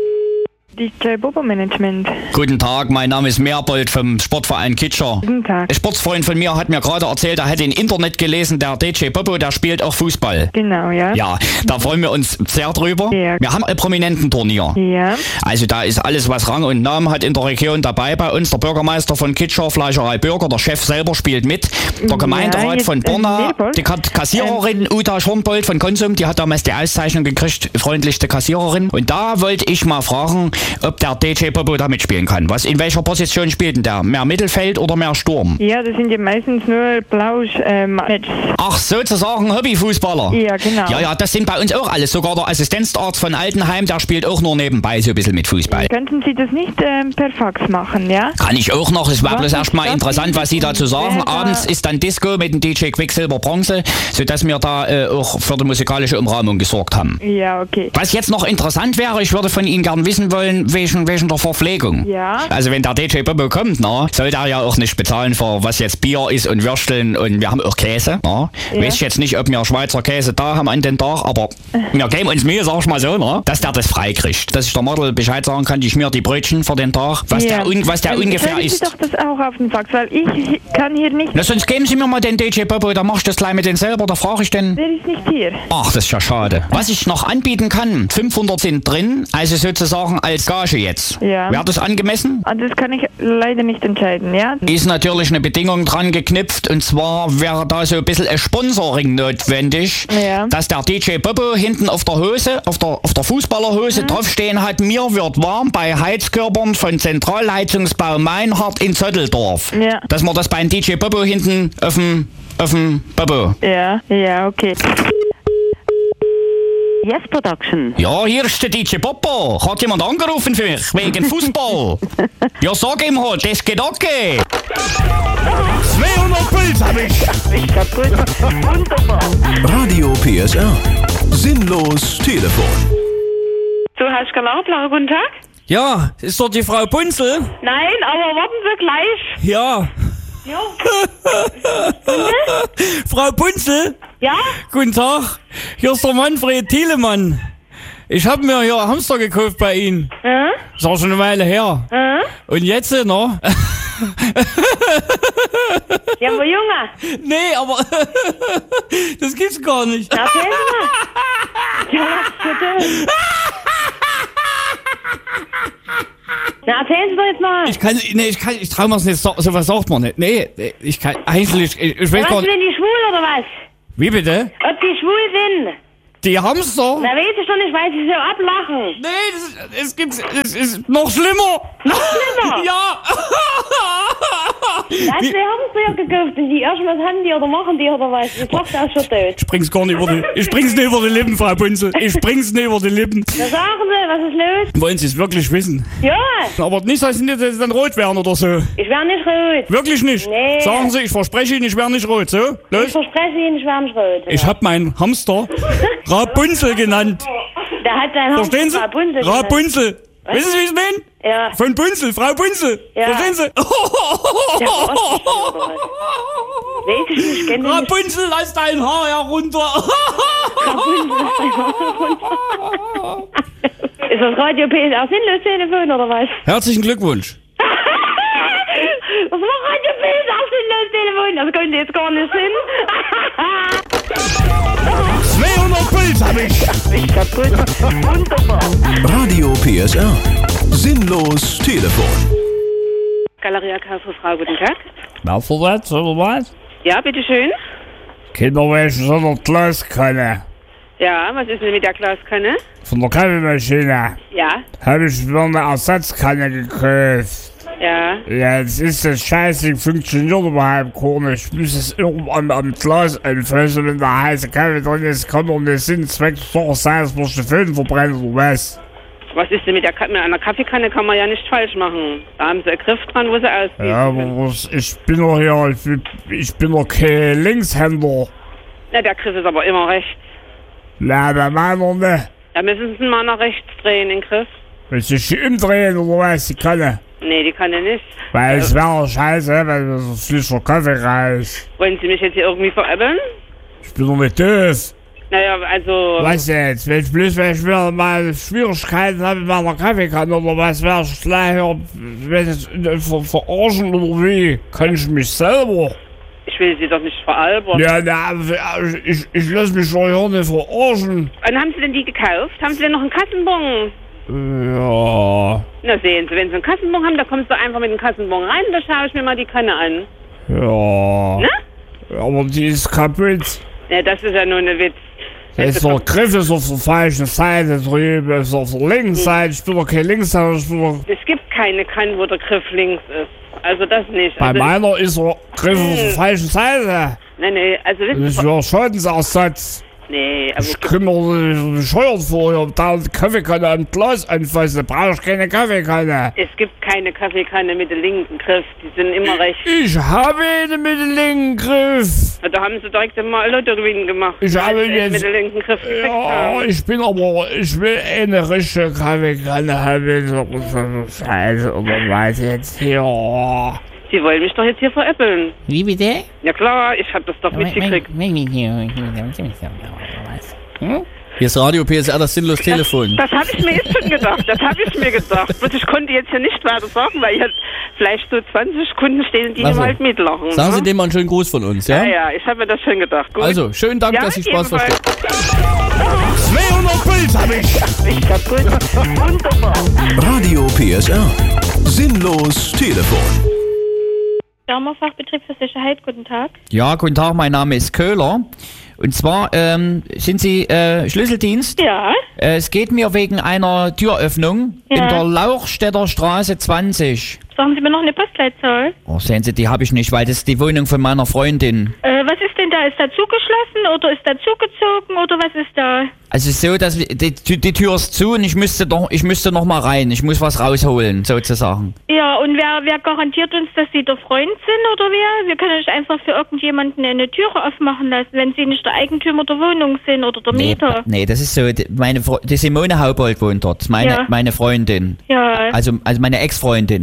[SPEAKER 8] D J Bobo Management.
[SPEAKER 9] Guten Tag, mein Name ist Meerbold vom Sportverein Kitscher.
[SPEAKER 8] Guten Tag.
[SPEAKER 9] Ein Sportsfreund von mir hat mir gerade erzählt, er hätte im Internet gelesen, der D J Bobo, der spielt auch Fußball.
[SPEAKER 8] Genau, ja.
[SPEAKER 9] Ja, da freuen wir uns sehr drüber.
[SPEAKER 8] Ja.
[SPEAKER 9] Wir haben ein Prominententurnier.
[SPEAKER 8] Ja.
[SPEAKER 9] Also da ist alles, was Rang und Namen hat in der Region dabei bei uns. Der Bürgermeister von Kitscher, Fleischerei Bürger, der Chef selber spielt mit. Der Gemeinderat
[SPEAKER 8] jetzt,
[SPEAKER 9] von
[SPEAKER 8] äh,
[SPEAKER 9] Borna,
[SPEAKER 8] Meerbold?
[SPEAKER 9] die Ka- Kassiererin Uta Schornbold von Konsum, die hat damals die Auszeichnung gekriegt, freundlichste Kassiererin. Und da wollte ich mal fragen, ob der D J Bobo da mitspielen kann. Was, in welcher Position spielt denn der? Mehr Mittelfeld oder mehr Sturm?
[SPEAKER 8] Ja, das sind ja meistens nur Blausch-Matches.
[SPEAKER 9] Ach, sozusagen Hobbyfußballer.
[SPEAKER 8] Ja, genau.
[SPEAKER 9] Ja, ja, das sind bei uns auch alles. Sogar der Assistenzarzt von Altenheim, der spielt auch nur nebenbei so ein bisschen mit Fußball.
[SPEAKER 8] Könnten Sie das nicht ähm, per Fax machen, ja?
[SPEAKER 9] Kann ich auch noch. Es war
[SPEAKER 8] Was
[SPEAKER 9] bloß
[SPEAKER 8] ist
[SPEAKER 9] erstmal
[SPEAKER 8] das
[SPEAKER 9] interessant, was Sie dazu sagen.
[SPEAKER 8] Wer da-
[SPEAKER 9] Abends ist dann Disco mit dem D J Quicksilver Bronze, sodass wir da äh, auch für die musikalische Umrahmung gesorgt haben.
[SPEAKER 8] Ja, okay.
[SPEAKER 9] Was jetzt noch interessant wäre, ich würde von Ihnen gern wissen wollen, wegen, wegen der Verpflegung.
[SPEAKER 8] Ja.
[SPEAKER 9] Also wenn der D J Bobo kommt, na, soll der ja auch nicht bezahlen für was jetzt Bier ist und Würsteln und wir haben auch Käse. Na.
[SPEAKER 8] Ja.
[SPEAKER 9] Weiß ich jetzt nicht, ob wir Schweizer Käse da haben an den Tag, aber wir geben uns Mühe, sag ich mal so, na, dass der das freikriegt. Dass ich der Model Bescheid sagen kann, ich schmier die Brötchen für den Tag, was
[SPEAKER 8] ja.
[SPEAKER 9] der, un- was der
[SPEAKER 8] Dann
[SPEAKER 9] ungefähr
[SPEAKER 8] schreiben
[SPEAKER 9] ist.
[SPEAKER 8] Sie doch das auch auf den Fax, weil ich kann hier nicht...
[SPEAKER 9] Na, sonst geben Sie mir mal den D J Bobo, da mach ich das gleich mit den selber, da frage ich den.
[SPEAKER 8] Der ist nicht hier.
[SPEAKER 9] Ach, das ist ja schade. Was ich noch anbieten kann, fünfhundert sind drin, also sozusagen als Gage jetzt.
[SPEAKER 8] Ja.
[SPEAKER 9] Wäre das angemessen?
[SPEAKER 8] Ah, das kann ich leider nicht entscheiden, ja?
[SPEAKER 9] Ist natürlich eine Bedingung dran geknüpft und zwar wäre da so ein bisschen ein Sponsoring notwendig,
[SPEAKER 8] Ja.
[SPEAKER 9] dass der D J Bobo hinten auf der Hose, auf der, auf der Fußballerhose
[SPEAKER 8] Mhm.
[SPEAKER 9] draufstehen hat, mir wird warm bei Heizkörpern von Zentralheizungsbau Meinhardt in Zötteldorf.
[SPEAKER 8] Ja.
[SPEAKER 9] Dass man das beim D J Bobo hinten auf dem, auf dem Bobo.
[SPEAKER 8] Ja, ja, okay.
[SPEAKER 3] Yes Production.
[SPEAKER 9] Ja, hier ist der D J Bobo. Hat jemand angerufen für mich, wegen Fußball? Ja, sag ihm halt, das geht okay.
[SPEAKER 2] zweihundert Puls hab ich.
[SPEAKER 3] Ich kaputt. Wunderbar.
[SPEAKER 4] Radio P S R. Sinnlos Telefon.
[SPEAKER 5] So, hast du Galabler, guten Tag?
[SPEAKER 1] Ja, ist dort die Frau Punzel?
[SPEAKER 5] Nein, aber warten Sie gleich.
[SPEAKER 1] Ja.
[SPEAKER 5] Ja.
[SPEAKER 1] Frau Punzel?
[SPEAKER 5] Ja?
[SPEAKER 1] Guten Tag. Hier ist der Manfred Thielemann. Ich habe mir hier Hamster gekauft bei Ihnen.
[SPEAKER 5] Ja?
[SPEAKER 1] Ist auch schon eine Weile her.
[SPEAKER 5] Ja?
[SPEAKER 1] Und jetzt, ne?
[SPEAKER 10] Ja, wo Junge?
[SPEAKER 1] Nee, aber das gibt's gar nicht.
[SPEAKER 10] Na, erzähl mal. Ja, was für doof. Na, erzählen Sie doch jetzt mal.
[SPEAKER 1] Ich kann, nee, ich kann, ich trau mir's nicht, so, sowas sagt man nicht. Nee, ich kann, eigentlich, ich, ich weiß
[SPEAKER 10] Was,
[SPEAKER 1] gar nicht.
[SPEAKER 10] sind die schwul oder was?
[SPEAKER 1] Wie bitte?
[SPEAKER 10] Ob die schwul sind?
[SPEAKER 1] Die Hamster?
[SPEAKER 10] Na, weiß ich doch nicht, weil sie so ablachen.
[SPEAKER 1] Nee, das, es gibt, es ist noch schlimmer.
[SPEAKER 10] Noch schlimmer?
[SPEAKER 1] Ja.
[SPEAKER 10] Da hast du Hamster ja gekauft und die irgendwas haben die oder machen die oder was? Die Tochter ist schon tot.
[SPEAKER 1] Ich bring's gar nicht über die, ich bring's nicht über die Lippen, Frau Bunzel. Ich bring's nicht über die Lippen.
[SPEAKER 10] Na, sagen Sie, was ist los?
[SPEAKER 1] Wollen Sie es wirklich wissen?
[SPEAKER 10] Ja.
[SPEAKER 1] Aber nicht, dass Sie nicht dass Sie dann rot werden oder so.
[SPEAKER 10] Ich werde nicht rot.
[SPEAKER 1] Wirklich nicht?
[SPEAKER 10] Nee.
[SPEAKER 1] Sagen Sie, ich verspreche Ihnen, ich werde nicht rot, so? Los?
[SPEAKER 10] Ich verspreche Ihnen, ich werde nicht rot.
[SPEAKER 1] Ich hab meinen Hamster Rapunzel genannt.
[SPEAKER 10] Der hat seinen Hamster
[SPEAKER 1] Verstehen Sie?
[SPEAKER 10] Rapunzel genannt.
[SPEAKER 1] Rapunzel.
[SPEAKER 10] Was?
[SPEAKER 1] Wissen Sie, wie ich es meine?
[SPEAKER 10] Ja.
[SPEAKER 1] Von Bunzel, Frau Bunzel.
[SPEAKER 10] Ja.
[SPEAKER 1] Verstehen Sie?
[SPEAKER 10] Der verarscht mich oder was? Weiß ich nicht, kenn ich nicht.
[SPEAKER 1] Rapunzel, lass dein Haar herunter.
[SPEAKER 10] Rapunzel, lass dein Haar herunter. Ist das Radio P S R sinnlos Telefon oder was?
[SPEAKER 1] Herzlichen Glückwunsch.
[SPEAKER 10] Das war Radio P S R sinnlos Telefon. Das könnte jetzt gar nicht Sinn.
[SPEAKER 2] zweihundert Puls hab ich.
[SPEAKER 3] Ich kaputt. Wunderbar.
[SPEAKER 4] Radio P S R. Sinnlos Telefon.
[SPEAKER 6] Galeria Karlsruhe, Frau, guten Tag.
[SPEAKER 2] Na, für was, oder was?
[SPEAKER 6] Ja, bitteschön.
[SPEAKER 2] Kinderwäsche so eine Glaskanne.
[SPEAKER 6] Ja, was ist denn mit der Glaskanne?
[SPEAKER 2] Von der Kaffeemaschine.
[SPEAKER 6] Ja,
[SPEAKER 2] Habe ich mir eine Ersatzkanne gekauft.
[SPEAKER 6] ja.
[SPEAKER 2] Ja, jetzt ist das Scheißding, funktioniert überhaupt gar nicht. Ich muss es irgendwann am Glas anfassen, wenn der heiße Kaffee drin ist, kann doch nicht Sinn, Zweck, doch sein, dass man die Föhn verbrennt oder was.
[SPEAKER 6] Was ist denn mit, der Ka mit einer Kaffeekanne? Kann man ja nicht falsch machen. Da haben sie einen Griff dran, wo sie aussieht.
[SPEAKER 2] Ja, aber was, ich bin doch hier, ich bin, ich bin doch kein Linkshänder.
[SPEAKER 6] Ja, der Griff ist aber immer rechts.
[SPEAKER 2] Na, bei meiner nicht.
[SPEAKER 6] Da müssen sie mal nach rechts drehen, den Griff.
[SPEAKER 2] Willst du dich umdrehen oder was, die Kanne?
[SPEAKER 6] Nee, die kann er nicht.
[SPEAKER 2] Weil es wäre scheiße, wenn du so frischer Kaffee reißt.
[SPEAKER 6] Wollen Sie mich jetzt hier irgendwie veräppeln?
[SPEAKER 2] Ich bin doch nicht doof.
[SPEAKER 6] Naja, also...
[SPEAKER 2] Was jetzt? Wenn ich bloß, wenn ich wieder mal Schwierigkeiten habe mit meiner Kaffeekanne oder was, wär ich gleich hier, wenn ich ver verarschen oder wie? Kann ich mich selber?
[SPEAKER 6] Ich will Sie doch nicht veralbern.
[SPEAKER 2] Ja, na, ich, ich lass mich doch hier nicht verarschen.
[SPEAKER 6] Wann haben Sie denn die gekauft? Haben Sie denn noch einen Kassenbon?
[SPEAKER 2] Ja,
[SPEAKER 6] Na sehen Sie, wenn Sie einen Kassenbon haben, da kommst du einfach mit dem Kassenbon rein, da schaue ich mir mal die Kanne an.
[SPEAKER 2] ja.
[SPEAKER 6] Ne?
[SPEAKER 2] Aber die ist kaputt.
[SPEAKER 6] Ja, das ist ja nur eine Witz.
[SPEAKER 2] Der ist der Griff ist auf der falschen Seite drüben, ist auf der linken Seite. Ich bin doch kein Linkshänder, ich bin doch...
[SPEAKER 6] Es gibt keine Kanne, wo der Griff links ist. Also das nicht.
[SPEAKER 2] Bei
[SPEAKER 6] Also,
[SPEAKER 2] meiner ist der Griff auf der
[SPEAKER 6] Hm.
[SPEAKER 2] falschen Seite.
[SPEAKER 6] nee, nee, also
[SPEAKER 2] Das
[SPEAKER 6] wissen
[SPEAKER 2] ist
[SPEAKER 6] Sie...
[SPEAKER 2] ja Schadensersatz.
[SPEAKER 6] Nee, aber...
[SPEAKER 2] Ich komme mir so bescheuert vor, ich hab da die Kaffeekanne am Glas anfassen, da brauche ich keine Kaffeekanne.
[SPEAKER 6] Es gibt keine Kaffeekanne mit dem linken Griff, die sind immer rechts.
[SPEAKER 2] Ich habe eine mit dem linken Griff.
[SPEAKER 6] Da haben sie direkt mal Lottogewinn gemacht.
[SPEAKER 2] Ich habe
[SPEAKER 6] weil sie
[SPEAKER 2] jetzt-
[SPEAKER 6] mit dem linken Griff gekriegt
[SPEAKER 2] Ja,
[SPEAKER 6] haben.
[SPEAKER 2] ich bin aber, ich will eine richtige Kaffeekanne haben, so Scheiße, oder was jetzt hier.
[SPEAKER 6] Sie wollen mich doch jetzt hier veräppeln.
[SPEAKER 9] Wie bitte?
[SPEAKER 6] Ja klar, ich hab das doch mitgekriegt.
[SPEAKER 9] Hm?
[SPEAKER 11] Hier ist Radio P S R, das Sinnlos Telefon.
[SPEAKER 6] Das habe ich mir jetzt schon gedacht, das habe ich mir gedacht. Bloß ich konnte jetzt hier nicht weiter sagen, weil hier vielleicht so zwanzig Kunden stehen, die
[SPEAKER 11] Ach
[SPEAKER 6] hier
[SPEAKER 11] so.
[SPEAKER 6] halt mitlachen.
[SPEAKER 11] Sagen Sie
[SPEAKER 6] ne?
[SPEAKER 11] dem mal einen schönen Gruß von uns, ja?
[SPEAKER 6] Ja, ja, ich habe mir das schon gedacht. Gut.
[SPEAKER 11] Also, schönen Dank,
[SPEAKER 6] Ja,
[SPEAKER 11] dass Sie Spaß
[SPEAKER 6] ebenfalls.
[SPEAKER 11] verstehen.
[SPEAKER 2] zweihundert Puls hab ich.
[SPEAKER 3] Ich kaputt. Wunderbar.
[SPEAKER 4] Radio P S R. Sinnlos Telefon.
[SPEAKER 8] Firmafachbetrieb für Sicherheit, guten Tag.
[SPEAKER 9] Ja, guten Tag, mein Name ist Köhler. Und zwar ähm, sind Sie äh, Schlüsseldienst?
[SPEAKER 8] Ja.
[SPEAKER 9] Äh, es geht mir wegen einer Türöffnung
[SPEAKER 8] Ja.
[SPEAKER 9] in der Lauchstädter Straße zwanzig.
[SPEAKER 8] Sagen Sie mir noch eine Postleitzahl.
[SPEAKER 9] Oh, sehen Sie, die habe ich nicht, weil das ist die Wohnung von meiner Freundin.
[SPEAKER 8] Äh, was ist denn da? Ist da zugeschlossen oder ist da zugezogen oder was ist da?
[SPEAKER 9] Also es ist so, dass wir- die, die, die Tür ist zu und ich müsste doch, ich müsste noch mal rein. Ich muss was rausholen, sozusagen.
[SPEAKER 8] Ja, und wer, wer garantiert uns, dass Sie der Freund sind oder wer? Wir können nicht einfach für irgendjemanden eine Türe aufmachen lassen, wenn Sie nicht der Eigentümer der Wohnung sind oder der
[SPEAKER 9] Nee,
[SPEAKER 8] Mieter.
[SPEAKER 9] nee, das ist so, die- meine Fre- die Simone Haubold wohnt dort, meine,
[SPEAKER 8] Ja.
[SPEAKER 9] meine Freundin.
[SPEAKER 8] Ja.
[SPEAKER 9] Also, also meine Ex-Freundin.
[SPEAKER 8] Ja.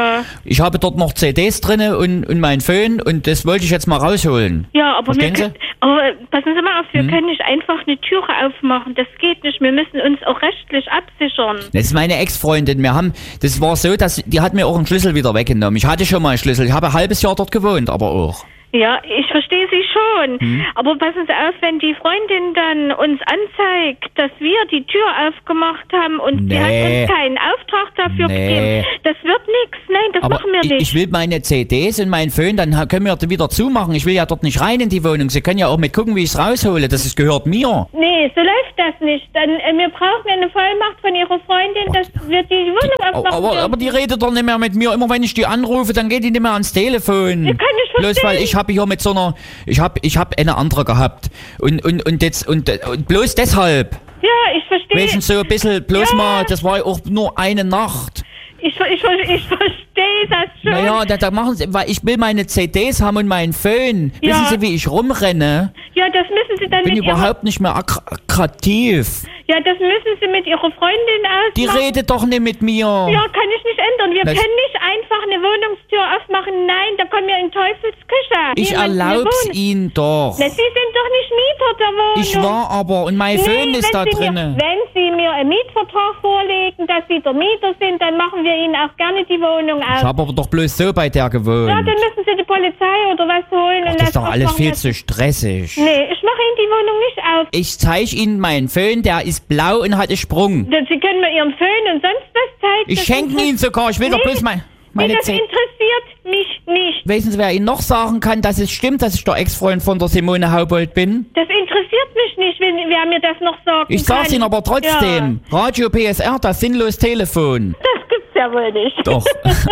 [SPEAKER 8] Ja.
[SPEAKER 9] Ich habe dort noch C Ds drinne und, und mein Föhn und das wollte ich jetzt mal rausholen.
[SPEAKER 8] Ja, aber, wir
[SPEAKER 9] Verstehen
[SPEAKER 8] können,
[SPEAKER 9] Sie?
[SPEAKER 8] aber passen Sie mal auf, wir
[SPEAKER 9] Hm?
[SPEAKER 8] können nicht einfach eine Türe aufmachen. Das geht nicht. Wir müssen uns auch rechtlich absichern.
[SPEAKER 9] Das ist meine Ex-Freundin. Wir haben, das war so, dass die hat mir auch einen Schlüssel wieder weggenommen. Ich hatte schon mal einen Schlüssel. Ich habe ein halbes Jahr dort gewohnt, aber auch.
[SPEAKER 8] Ja, ich verstehe Sie schon.
[SPEAKER 9] Hm?
[SPEAKER 8] Aber passen Sie auf, wenn die Freundin dann uns anzeigt, dass wir die Tür aufgemacht haben und sie hat
[SPEAKER 9] Nee.
[SPEAKER 8] uns keinen Auftrag dafür
[SPEAKER 9] Nee.
[SPEAKER 8] gegeben, das wird nichts. Nein, das
[SPEAKER 9] Aber
[SPEAKER 8] machen wir
[SPEAKER 9] ich,
[SPEAKER 8] nicht.
[SPEAKER 9] ich will meine C Ds und meinen Föhn, dann ha- können wir die wieder zumachen. Ich will ja dort nicht rein in die Wohnung. Sie können ja auch mit gucken, wie ich es raushole. Das ist, gehört mir.
[SPEAKER 8] Nee, so läuft das nicht. Dann, äh, wir brauchen eine Vollmacht von Ihrer Freundin, dass wir die Wohnung aufmachen
[SPEAKER 9] Aber,
[SPEAKER 8] dürfen.
[SPEAKER 9] aber die redet doch nicht mehr mit mir. Immer wenn ich die anrufe, dann geht die nicht mehr ans Telefon.
[SPEAKER 8] Ich kann nicht
[SPEAKER 9] Bloß
[SPEAKER 8] verstehen.
[SPEAKER 9] weil ich habe hier mit so einer, ich habe ich hab eine andere gehabt. Und, und, und jetzt, und, und bloß deshalb.
[SPEAKER 8] Ja, ich verstehe.
[SPEAKER 9] Weißt du, so ein bisschen, bloß
[SPEAKER 8] Ja.
[SPEAKER 9] mal, das war auch nur eine Nacht.
[SPEAKER 8] Ich, ver- ich, ver- ich verstehe das schon.
[SPEAKER 9] Naja, da, da machen sie, weil ich will meine C Ds haben und meinen Föhn.
[SPEAKER 8] Ja.
[SPEAKER 9] Wissen Sie, wie ich rumrenne?
[SPEAKER 8] Ja, das müssen Sie dann
[SPEAKER 9] Ich bin
[SPEAKER 8] mit
[SPEAKER 9] überhaupt nicht mehr ak- attraktiv.
[SPEAKER 8] Ihrer... Ja, das müssen Sie mit Ihrer Freundin ausmachen.
[SPEAKER 9] Die redet doch nicht mit mir.
[SPEAKER 8] Ja, kann ich nicht ändern. Wir
[SPEAKER 9] Das-
[SPEAKER 8] können nicht einfach eine Wohnungstür aufmachen. Nein, da kommen wir in Teufelsküche.
[SPEAKER 9] Ich
[SPEAKER 8] Niemand eine
[SPEAKER 9] erlaub's
[SPEAKER 8] Wohnung-
[SPEAKER 9] Ihnen doch.
[SPEAKER 8] Na, Sie sind doch nicht Mieter der Wohnung.
[SPEAKER 9] Ich war aber und mein
[SPEAKER 8] Nee,
[SPEAKER 9] Föhn ist
[SPEAKER 8] wenn
[SPEAKER 9] da
[SPEAKER 8] Sie
[SPEAKER 9] drinne.
[SPEAKER 8] Mir, wenn Sie mir einen Mietvertrag vorlegen, dass Sie der Mieter sind, dann machen wir Ihnen auch gerne die Wohnung auf.
[SPEAKER 9] Ich habe aber doch bloß so bei der gewohnt.
[SPEAKER 8] Ja, dann müssen Sie die Polizei oder was holen.
[SPEAKER 9] Ach,
[SPEAKER 8] und
[SPEAKER 9] das ist doch alles
[SPEAKER 8] aufmachen
[SPEAKER 9] viel
[SPEAKER 8] lassen.
[SPEAKER 9] zu stressig.
[SPEAKER 8] Nee, ich mache Ihnen die Wohnung nicht auf.
[SPEAKER 9] Ich zeige Ihnen meinen Föhn, der ist blau und hat einen Sprung.
[SPEAKER 8] Sie können mir Ihren Föhn und sonst was zeigen.
[SPEAKER 9] Ich
[SPEAKER 8] Das
[SPEAKER 9] schenke
[SPEAKER 8] interess-
[SPEAKER 9] ihn sogar, ich will doch
[SPEAKER 8] Nee,
[SPEAKER 9] bloß mein, meine
[SPEAKER 8] nee, das
[SPEAKER 9] Zeit.
[SPEAKER 8] interessiert mich nicht.
[SPEAKER 9] Wissen Sie, wer Ihnen noch sagen kann, dass es stimmt, dass ich der Ex-Freund von der Simone Haubold bin?
[SPEAKER 8] Das interessiert mich nicht, wenn wer mir das noch sagen
[SPEAKER 9] Ich
[SPEAKER 8] kann.
[SPEAKER 9] sag's Ihnen aber trotzdem. Radio P S R, das sinnlos Telefon.
[SPEAKER 8] Das gibt's ja wohl nicht.
[SPEAKER 9] Doch.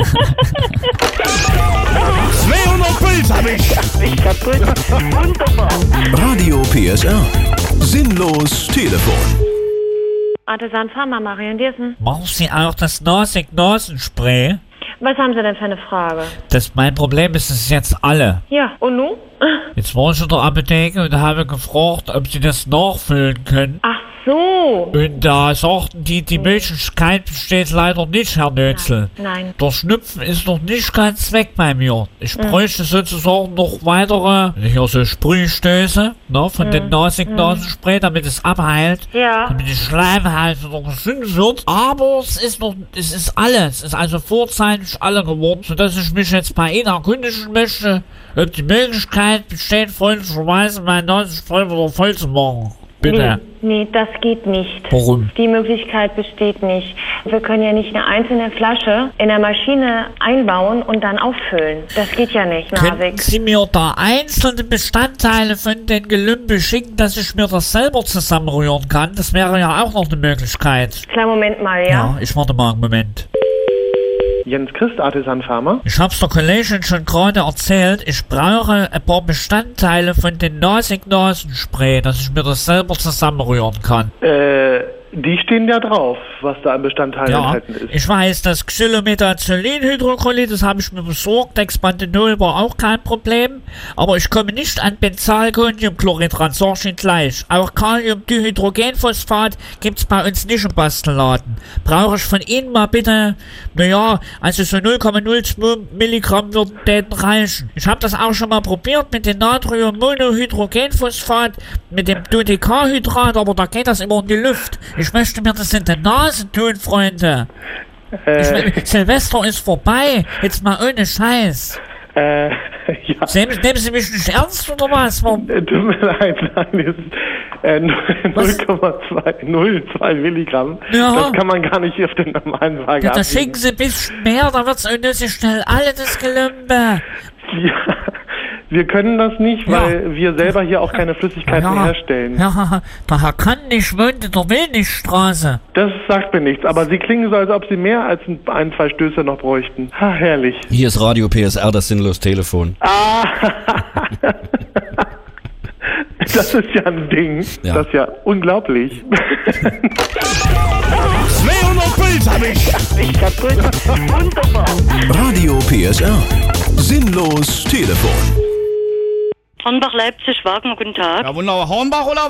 [SPEAKER 2] zweihundert Puls hab ich.
[SPEAKER 3] Ich kaputt. Wunderbar.
[SPEAKER 4] Radio P S R. Sinnlos Telefon.
[SPEAKER 10] Artisan Pharma, Marion Diersen.
[SPEAKER 12] Machen Sie auch das Nasig-Nasenspray?
[SPEAKER 10] Was haben Sie denn für eine Frage?
[SPEAKER 12] Das mein Problem ist es jetzt alle.
[SPEAKER 10] Ja, und nun?
[SPEAKER 12] Jetzt war ich in der Apotheke und habe gefragt, ob Sie das nachfüllen können.
[SPEAKER 10] Ach so.
[SPEAKER 12] Und da sagten die, die Möglichkeit besteht leider nicht, Herr Nötzel.
[SPEAKER 10] Nein.
[SPEAKER 12] Der Schnupfen ist noch nicht ganz weg bei mir. Ich
[SPEAKER 10] Mhm.
[SPEAKER 12] bräuchte sozusagen noch weitere, hier so Sprühstöße, ne, von
[SPEAKER 10] Mhm.
[SPEAKER 12] dem Nasig-Nasenspray, damit es abheilt.
[SPEAKER 10] Ja.
[SPEAKER 12] Damit die Schleimhaut wieder gesund wird. Aber es ist noch, es ist alles. Es ist also vorzeitig alle geworden, sodass ich mich jetzt bei Ihnen erkundigen möchte, ob die Möglichkeit besteht, freundlicherweise mein Nasenspray wieder voll zu machen. Bitte.
[SPEAKER 10] Nee, nee, das geht nicht.
[SPEAKER 12] Warum?
[SPEAKER 10] Die Möglichkeit besteht nicht. Wir können ja nicht eine einzelne Flasche in der Maschine einbauen und dann auffüllen. Das geht ja nicht,
[SPEAKER 12] Könnten
[SPEAKER 10] Narvik.
[SPEAKER 12] Sie mir da einzelne Bestandteile von den Gelümpe schicken, dass ich mir das selber zusammenrühren kann? Das wäre ja auch noch eine Möglichkeit.
[SPEAKER 10] Kleinen Moment mal, ja?
[SPEAKER 12] Ja, ich warte mal einen Moment.
[SPEAKER 13] Jens Christ, Artisan Pharma.
[SPEAKER 12] Ich hab's der Kollegin schon gerade erzählt, ich brauche ein paar Bestandteile von den Nasig-Nasenspray, dass ich mir das selber zusammenrühren kann.
[SPEAKER 13] Äh, die stehen ja drauf, was da an Bestandteilen
[SPEAKER 12] Ja,
[SPEAKER 13] enthalten ist.
[SPEAKER 12] ich weiß, das Xylomethazolinhydrochlorid, das habe ich mir besorgt, Dexpanthenol war auch kein Problem, aber ich komme nicht an Benzalkoniumchlorid ran, sag ich Ihnen gleich. Auch Kaliumdihydrogenphosphat gibt's bei uns nicht im Bastelladen. Brauche ich von Ihnen mal bitte, naja, also so null Komma null zwei Milligramm würden denen reichen. Ich habe das auch schon mal probiert mit dem Natriummonohydrogenphosphat, mit dem Dodecahydrat, aber da geht das immer in die Luft. Ich möchte mir das in die Nase tun, Freunde.
[SPEAKER 13] Äh,
[SPEAKER 12] Ich mein, Silvester ist vorbei. Jetzt mal ohne Scheiß.
[SPEAKER 13] Äh, ja.
[SPEAKER 12] Nehmen, nehmen Sie mich nicht ernst oder was? Warum?
[SPEAKER 13] Äh, Tut mir leid, nein, das ist äh, null Komma null zwei Milligramm.
[SPEAKER 12] Ja.
[SPEAKER 13] Das kann man gar nicht auf den normalen Waage
[SPEAKER 12] Ja, da
[SPEAKER 13] abwiegen.
[SPEAKER 12] schicken Sie ein bisschen mehr, da wird's unnötig schnell alle das Gelümpe.
[SPEAKER 13] Ja, wir können das nicht, weil wir selber hier auch keine Flüssigkeiten
[SPEAKER 12] Ja.
[SPEAKER 13] herstellen.
[SPEAKER 12] Ja, der Herr Kann nicht wohnt in der Milchstraße.
[SPEAKER 13] Das sagt mir nichts, aber Sie klingen so, als ob Sie mehr als ein, ein zwei Stöße noch bräuchten. Ha, herrlich.
[SPEAKER 11] Hier ist Radio P S R, das sinnlos Telefon.
[SPEAKER 13] Ah, das ist ja ein Ding.
[SPEAKER 11] Ja.
[SPEAKER 13] Das ist ja unglaublich.
[SPEAKER 2] zweihundert Puls hab ich.
[SPEAKER 3] Ich kaputt. Wunderbar.
[SPEAKER 4] Radio P S R. Sinnlos Telefon.
[SPEAKER 3] Hornbach, Leipzig, Wagner, guten Tag.
[SPEAKER 9] Ja, wunderbar. Hornbach oder was?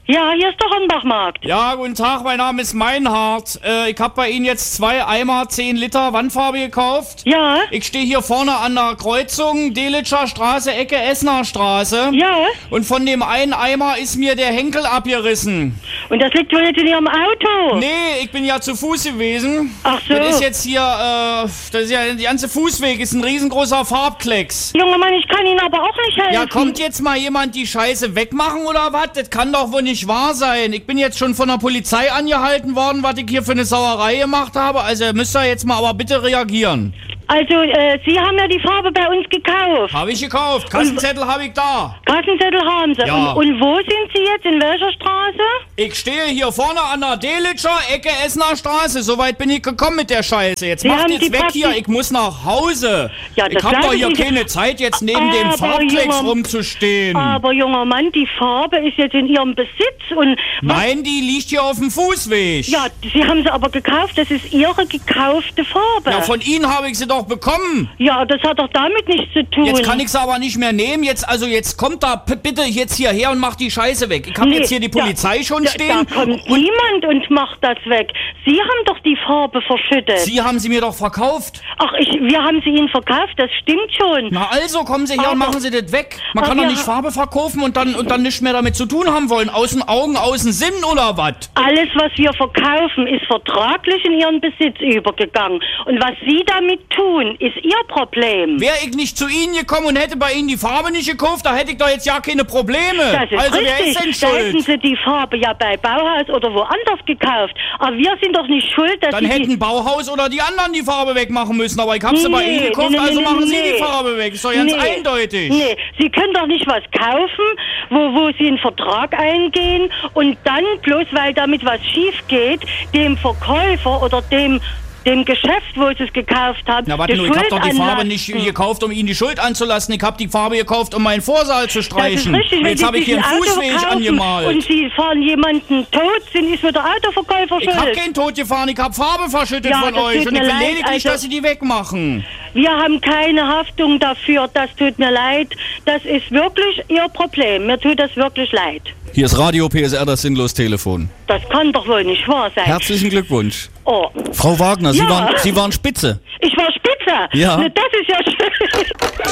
[SPEAKER 14] Ja, hier ist der Hornbachmarkt.
[SPEAKER 1] Ja, guten Tag, mein Name ist Meinhardt. Äh, ich habe bei Ihnen jetzt zwei Eimer zehn Liter Wandfarbe gekauft.
[SPEAKER 14] Ja.
[SPEAKER 1] Ich stehe hier vorne an der Kreuzung, Delitscher Straße, Ecke Essener Straße.
[SPEAKER 14] Ja.
[SPEAKER 1] Und von dem einen Eimer ist mir der Henkel abgerissen.
[SPEAKER 14] Und das liegt wohl nicht in Ihrem Auto?
[SPEAKER 1] Nee, ich bin ja zu Fuß gewesen.
[SPEAKER 14] Ach so.
[SPEAKER 1] Das ist jetzt hier, äh, das ist ja, der ganze Fußweg ist ein riesengroßer Farbklecks.
[SPEAKER 14] Junger Mann, ich kann Ihnen aber auch nicht helfen.
[SPEAKER 1] Ja, kommt jetzt mal jemand die Scheiße wegmachen oder was? Das kann doch wohl nicht wahr sein. Ich bin jetzt schon von der Polizei angehalten worden, was ich hier für eine Sauerei gemacht habe. Also müsst ihr jetzt mal aber bitte reagieren.
[SPEAKER 14] Also, äh, Sie haben ja die Farbe bei uns gekauft.
[SPEAKER 1] Habe ich gekauft. Kassenzettel habe ich da.
[SPEAKER 14] Kassenzettel haben Sie.
[SPEAKER 1] Ja.
[SPEAKER 14] Und, und wo sind Sie jetzt? In welcher Straße?
[SPEAKER 1] Ich stehe hier vorne an der Delitscher Ecke Essener Straße. So weit bin ich gekommen mit der Scheiße. Jetzt
[SPEAKER 14] Sie
[SPEAKER 1] macht
[SPEAKER 14] haben
[SPEAKER 1] jetzt
[SPEAKER 14] die
[SPEAKER 1] weg
[SPEAKER 14] Praxis-
[SPEAKER 1] hier. Ich muss nach Hause.
[SPEAKER 14] Ja,
[SPEAKER 1] ich
[SPEAKER 14] das
[SPEAKER 1] habe doch
[SPEAKER 14] glaube
[SPEAKER 1] hier
[SPEAKER 14] ich nicht.
[SPEAKER 1] keine Zeit, jetzt neben
[SPEAKER 14] Aber,
[SPEAKER 1] dem Farbklecks
[SPEAKER 14] junger-
[SPEAKER 1] rumzustehen.
[SPEAKER 14] Aber, junger Mann, die Farbe ist jetzt in Ihrem Besitz und...
[SPEAKER 1] Nein, die liegt hier auf dem Fußweg.
[SPEAKER 14] Ja, Sie haben sie aber gekauft. Das ist Ihre gekaufte Farbe.
[SPEAKER 1] Ja, von Ihnen habe ich sie doch bekommen.
[SPEAKER 14] Ja, das hat doch damit nichts zu tun.
[SPEAKER 1] Jetzt kann ich sie aber nicht mehr nehmen. Jetzt, also jetzt kommt da p- bitte jetzt hierher und macht die Scheiße weg. Ich habe
[SPEAKER 14] Nee,
[SPEAKER 1] jetzt hier die Polizei
[SPEAKER 14] da,
[SPEAKER 1] schon
[SPEAKER 14] da,
[SPEAKER 1] stehen.
[SPEAKER 14] Da kommt niemand und macht das weg. Sie haben doch die Farbe verschüttet.
[SPEAKER 1] Sie haben sie mir doch verkauft.
[SPEAKER 14] Ach, ich, wir haben sie Ihnen verkauft, das stimmt schon.
[SPEAKER 1] Na also, kommen Sie her
[SPEAKER 14] Aber-
[SPEAKER 1] und machen Sie das weg. Man kann
[SPEAKER 14] aber
[SPEAKER 1] doch nicht
[SPEAKER 14] wir-
[SPEAKER 1] Farbe verkaufen und dann, und dann nichts mehr damit zu tun haben wollen. Außen Augen, außen Sinn oder was?
[SPEAKER 14] Alles, was wir verkaufen, ist vertraglich in Ihren Besitz übergegangen. Und was Sie damit tun, ist Ihr Problem.
[SPEAKER 1] Wäre ich nicht zu Ihnen gekommen und hätte bei Ihnen die Farbe nicht gekauft, da hätte ich doch jetzt ja keine Probleme.
[SPEAKER 14] Das ist
[SPEAKER 1] also wer
[SPEAKER 14] richtig.
[SPEAKER 1] ist denn
[SPEAKER 14] Da hätten
[SPEAKER 1] schuld?
[SPEAKER 14] Sie die Farbe ja bei Bauhaus oder woanders gekauft. Aber wir sind doch nicht schuld, dass
[SPEAKER 1] Dann
[SPEAKER 14] Sie die...
[SPEAKER 1] hätten Bauhaus oder die anderen die Farbe wegmachen müssen, aber ich habe sie bei
[SPEAKER 14] Nee,
[SPEAKER 1] Ihnen gekauft,
[SPEAKER 14] nee, nee,
[SPEAKER 1] also
[SPEAKER 14] nee,
[SPEAKER 1] machen Sie
[SPEAKER 14] nee.
[SPEAKER 1] die Farbe weg. Ist doch ganz
[SPEAKER 14] Nee.
[SPEAKER 1] eindeutig.
[SPEAKER 14] Nee, Sie können doch nicht was kaufen, wo, wo Sie einen Vertrag eingehen und dann, bloß weil damit was schief geht, dem Verkäufer oder dem dem Geschäft, wo Sie es gekauft haben,
[SPEAKER 1] Na warte
[SPEAKER 14] die
[SPEAKER 1] nur, ich habe doch die
[SPEAKER 14] Schuld
[SPEAKER 1] Farbe
[SPEAKER 14] anlasten.
[SPEAKER 1] nicht gekauft, um Ihnen die Schuld anzulassen. Ich habe die Farbe gekauft, um meinen Vorsaal zu streichen.
[SPEAKER 14] Das ist richtig,
[SPEAKER 1] Und
[SPEAKER 14] wenn
[SPEAKER 1] jetzt
[SPEAKER 14] Sie
[SPEAKER 1] habe ich hier
[SPEAKER 14] sich
[SPEAKER 1] einen
[SPEAKER 14] ein Auto
[SPEAKER 1] Fußweg
[SPEAKER 14] verkaufen
[SPEAKER 1] angemalt.
[SPEAKER 14] und Sie fahren jemanden tot, sind ist mir der Autoverkäufer
[SPEAKER 1] Ich habe
[SPEAKER 14] schuld.
[SPEAKER 1] keinen Tod gefahren, ich habe Farbe verschüttet
[SPEAKER 14] Ja,
[SPEAKER 1] von
[SPEAKER 14] das
[SPEAKER 1] euch
[SPEAKER 14] tut
[SPEAKER 1] und
[SPEAKER 14] mir
[SPEAKER 1] ich will
[SPEAKER 14] leid,
[SPEAKER 1] lediglich,
[SPEAKER 14] also-
[SPEAKER 1] dass Sie die wegmachen.
[SPEAKER 14] Wir haben keine Haftung dafür, das tut mir leid. Das ist wirklich Ihr Problem. Mir tut das wirklich leid.
[SPEAKER 11] Hier ist Radio P S R, das Sinnlos-Telefon.
[SPEAKER 14] Das kann doch wohl nicht wahr sein.
[SPEAKER 11] Herzlichen Glückwunsch.
[SPEAKER 14] Oh.
[SPEAKER 11] Frau Wagner, Sie,
[SPEAKER 14] Ja.
[SPEAKER 11] waren, Sie waren spitze.
[SPEAKER 14] Ich war spitze.
[SPEAKER 11] Ja.
[SPEAKER 14] Ne, das ist ja schön.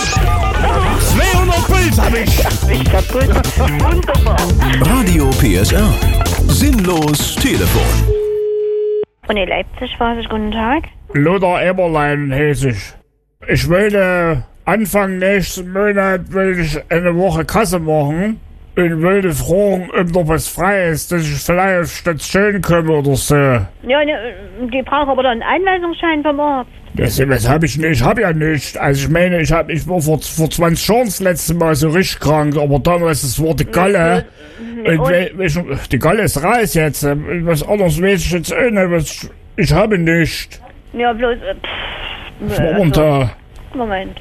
[SPEAKER 2] zweihundert Puls hab ich.
[SPEAKER 3] Ich kaputt. Wunderbar.
[SPEAKER 4] Radio P S R. Sinnlos Telefon.
[SPEAKER 15] Uni Leipzig, was ist guten Tag?
[SPEAKER 2] Lothar Eberlein heiße ich. Ich wollte Anfang nächsten Monat will ich eine Woche Kasse machen und wollte fragen, ob noch was frei ist, dass ich vielleicht auf Station komme oder so.
[SPEAKER 15] Ja, ne, die brauchen aber dann einen Einweisungsschein vom Arzt.
[SPEAKER 2] Das, das habe ich nicht, ich habe ja nicht. Also ich meine, ich, hab, ich war vor, vor zwanzig Jahren das letzte Mal so richtig krank, aber damals, das war die Galle.
[SPEAKER 15] Nee,
[SPEAKER 2] Und,
[SPEAKER 15] und-
[SPEAKER 2] we, we, die Galle ist raus jetzt. Was anderes weiß ich jetzt auch nicht. Was, ich habe nicht.
[SPEAKER 15] Ja, bloß, äh, pff,
[SPEAKER 2] Was war denn da?
[SPEAKER 15] Moment.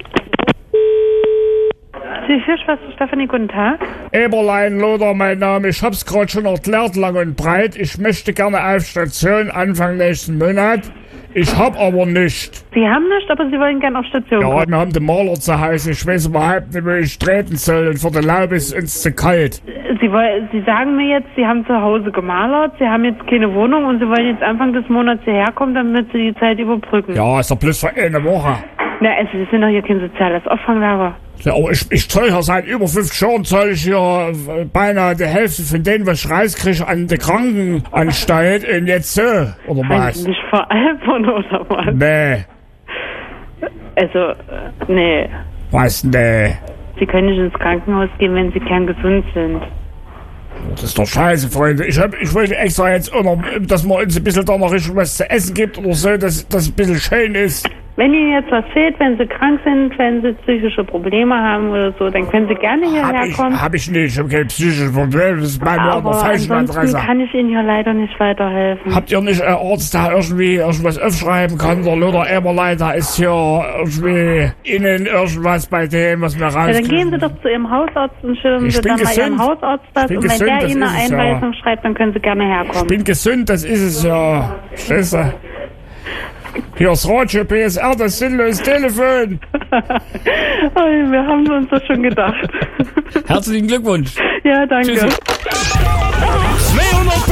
[SPEAKER 16] Die Hirschwasser Stefanie, guten Tag.
[SPEAKER 2] Eberlein Lothar, mein Name. Ich hab's gerade schon erklärt, lang und breit. Ich möchte gerne auf Station Anfang nächsten Monat. Ich hab aber nicht.
[SPEAKER 16] Sie haben nicht, aber Sie wollen gern auf Station
[SPEAKER 2] Ja,
[SPEAKER 16] kommen.
[SPEAKER 2] wir haben den Maler zu Hause. Ich weiß überhaupt nicht, wo ich treten soll. Und für die Laube ist uns zu kalt.
[SPEAKER 16] Sie, wollen, Sie sagen mir jetzt, Sie haben zu Hause gemalert, Sie haben jetzt keine Wohnung und Sie wollen jetzt Anfang des Monats hierher kommen, damit Sie die Zeit überbrücken.
[SPEAKER 2] Ja, ist doch bloß für eine Woche.
[SPEAKER 16] Na, also Sie sind doch hier kein soziales Auffanglager.
[SPEAKER 2] Ja, aber ich, ich zahle ja seit über fünfzig Jahren, zahle ich hier äh, beinahe die Hälfte von denen, was ich rauskriege, an die Krankenanstalt. Und jetzt so, oder
[SPEAKER 16] Haben
[SPEAKER 2] was?
[SPEAKER 16] Sie nicht veralbern oder was?
[SPEAKER 2] Nee,
[SPEAKER 16] Also, äh, nee.
[SPEAKER 2] was, nee.
[SPEAKER 16] Sie können nicht ins Krankenhaus gehen, wenn Sie kerngesund sind.
[SPEAKER 2] Das ist doch scheiße, Freunde. Ich, hab, ich wollte extra jetzt auch noch, dass man uns ein bisschen da noch richtig was zu essen gibt oder so, dass das ein bisschen schön ist.
[SPEAKER 16] Wenn Ihnen jetzt was fehlt, wenn Sie krank sind, wenn Sie psychische Probleme haben oder so, dann können Sie gerne hierher
[SPEAKER 2] Hab ich,
[SPEAKER 16] kommen.
[SPEAKER 2] hab ich nicht, ich habe keine psychische Probleme, das ist bei mir an der
[SPEAKER 16] Aber
[SPEAKER 2] falschen
[SPEAKER 16] ansonsten
[SPEAKER 2] Adresse.
[SPEAKER 16] kann ich Ihnen hier leider nicht weiterhelfen.
[SPEAKER 2] Habt ihr nicht einen Arzt, der irgendwie irgendwas aufschreiben kann? Der Lothar Eberlein, da ist hier irgendwie innen irgendwas bei dem, was mir
[SPEAKER 16] Ja, dann gehen
[SPEAKER 2] rauskriegt.
[SPEAKER 16] Sie doch zu Ihrem Hausarzt und schildern
[SPEAKER 2] Ich
[SPEAKER 16] Sie
[SPEAKER 2] bin
[SPEAKER 16] dann mal
[SPEAKER 2] gesund.
[SPEAKER 16] Ihrem Hausarzt das.
[SPEAKER 2] Ich bin
[SPEAKER 16] Und wenn
[SPEAKER 2] gesund,
[SPEAKER 16] der
[SPEAKER 2] das
[SPEAKER 16] Ihnen eine
[SPEAKER 2] ist es ja.
[SPEAKER 16] Einweisung schreibt, dann können Sie gerne
[SPEAKER 2] Ich
[SPEAKER 16] herkommen.
[SPEAKER 2] bin gesund, das ist es ja. Scheiße. Hier ist Radio P S R, das sinnlose Telefon.
[SPEAKER 16] Oh, wir haben uns das schon gedacht.
[SPEAKER 11] Herzlichen Glückwunsch.
[SPEAKER 16] Ja, danke.
[SPEAKER 11] Tschüssi.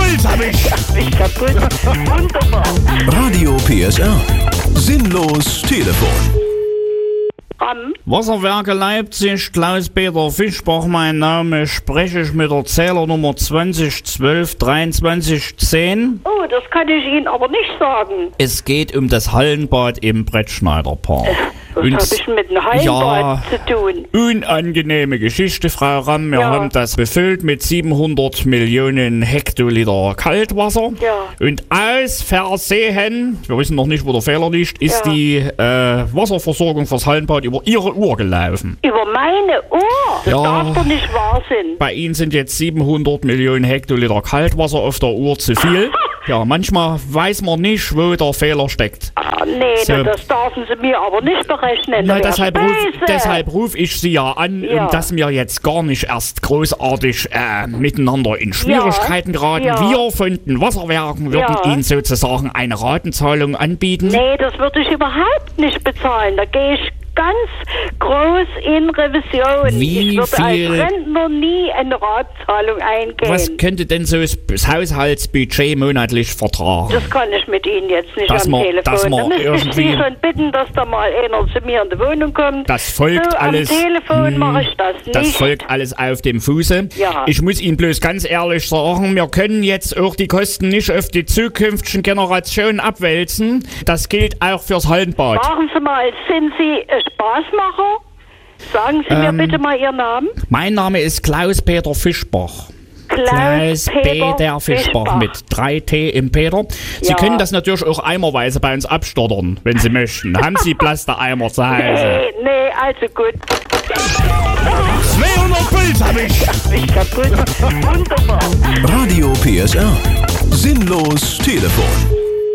[SPEAKER 4] Puls hab ich.
[SPEAKER 14] Ich kaputt. Wunderbar.
[SPEAKER 4] Radio P S R. Sinnlos Telefon.
[SPEAKER 3] Ram.
[SPEAKER 12] Wasserwerke Leipzig, Klaus-Peter Fischbach, mein Name, spreche ich mit der Zählernummer zwanzig zwölf dreiundzwanzig zehn.
[SPEAKER 3] Oh, das kann ich Ihnen aber nicht sagen.
[SPEAKER 12] Es geht um das Hallenbad im Brettschneiderpark.
[SPEAKER 3] Was habe ich mit einem Hallenbad
[SPEAKER 12] ja,
[SPEAKER 3] zu tun?
[SPEAKER 12] Unangenehme Geschichte, Frau Ramm. Wir
[SPEAKER 3] Ja.
[SPEAKER 12] haben das befüllt mit siebenhundert Millionen Hektoliter Kaltwasser.
[SPEAKER 3] Ja.
[SPEAKER 12] Und aus Versehen, wir wissen noch nicht, wo der Fehler liegt, ist
[SPEAKER 3] Ja.
[SPEAKER 12] die äh, Wasserversorgung fürs Hallenbad über Ihre Uhr gelaufen.
[SPEAKER 3] Über meine Uhr? Das
[SPEAKER 12] Ja.
[SPEAKER 3] darf doch nicht wahr sein.
[SPEAKER 12] Bei Ihnen sind jetzt siebenhundert Millionen Hektoliter Kaltwasser auf der Uhr zu viel. Ja, manchmal weiß man nicht, wo der Fehler steckt.
[SPEAKER 3] Ah, nee,
[SPEAKER 12] So.
[SPEAKER 3] na, das dürfen Sie mir aber nicht berechnen.
[SPEAKER 12] Na,
[SPEAKER 3] Das
[SPEAKER 12] deshalb,
[SPEAKER 3] wär
[SPEAKER 12] ruf,
[SPEAKER 3] böse.
[SPEAKER 12] deshalb ruf ich Sie ja an,
[SPEAKER 3] Ja.
[SPEAKER 12] um dass wir jetzt gar nicht erst großartig äh, miteinander in Schwierigkeiten
[SPEAKER 3] Ja.
[SPEAKER 12] geraten.
[SPEAKER 3] Ja.
[SPEAKER 12] Wir von den Wasserwerken würden
[SPEAKER 3] Ja.
[SPEAKER 12] Ihnen sozusagen eine Ratenzahlung anbieten.
[SPEAKER 3] Nee, das würde ich überhaupt nicht bezahlen. Da gehe ich ganz groß in Revision.
[SPEAKER 12] Wie
[SPEAKER 3] ich würde
[SPEAKER 12] viel-
[SPEAKER 3] als Rentner nie eine Ratzahlung eingehen.
[SPEAKER 12] Was könnte denn so das das Haushaltsbudget monatlich vertragen?
[SPEAKER 3] Das kann ich mit Ihnen jetzt nicht
[SPEAKER 12] Dass
[SPEAKER 3] am
[SPEAKER 12] man-
[SPEAKER 3] Telefon.
[SPEAKER 12] dass man
[SPEAKER 3] Da müsste ich
[SPEAKER 12] irgendwie-
[SPEAKER 3] Sie schon bitten, dass da mal einer zu mir in die Wohnung kommt.
[SPEAKER 12] Das folgt
[SPEAKER 3] so,
[SPEAKER 12] alles.
[SPEAKER 3] Am Telefon
[SPEAKER 12] Hm,
[SPEAKER 3] mache ich das nicht.
[SPEAKER 12] Das folgt alles auf dem Fuße.
[SPEAKER 3] Ja.
[SPEAKER 12] Ich muss Ihnen bloß ganz ehrlich sagen, wir können jetzt auch die Kosten nicht auf die zukünftigen Generationen abwälzen. Das gilt auch fürs Hallenbad.
[SPEAKER 3] Machen Sie mal, sind Sie äh, Spaßmacher? Sagen Sie
[SPEAKER 12] Ähm,
[SPEAKER 3] mir bitte mal Ihren Namen.
[SPEAKER 12] Mein Name ist Klaus-Peter Fischbach.
[SPEAKER 3] Klaus-Peter
[SPEAKER 12] Peter Fischbach
[SPEAKER 3] Fischbach.
[SPEAKER 12] mit drei T im Peter. Sie
[SPEAKER 3] Ja.
[SPEAKER 12] können das natürlich auch eimerweise bei uns abstottern, wenn Sie möchten. Haben Sie Plastereimer zu Hause?
[SPEAKER 3] Nee, nee, also gut.
[SPEAKER 4] zweihundert Puls hab ich.
[SPEAKER 14] Ich kaputt. Wunderbar.
[SPEAKER 4] Radio P S R. Sinnlos Telefon.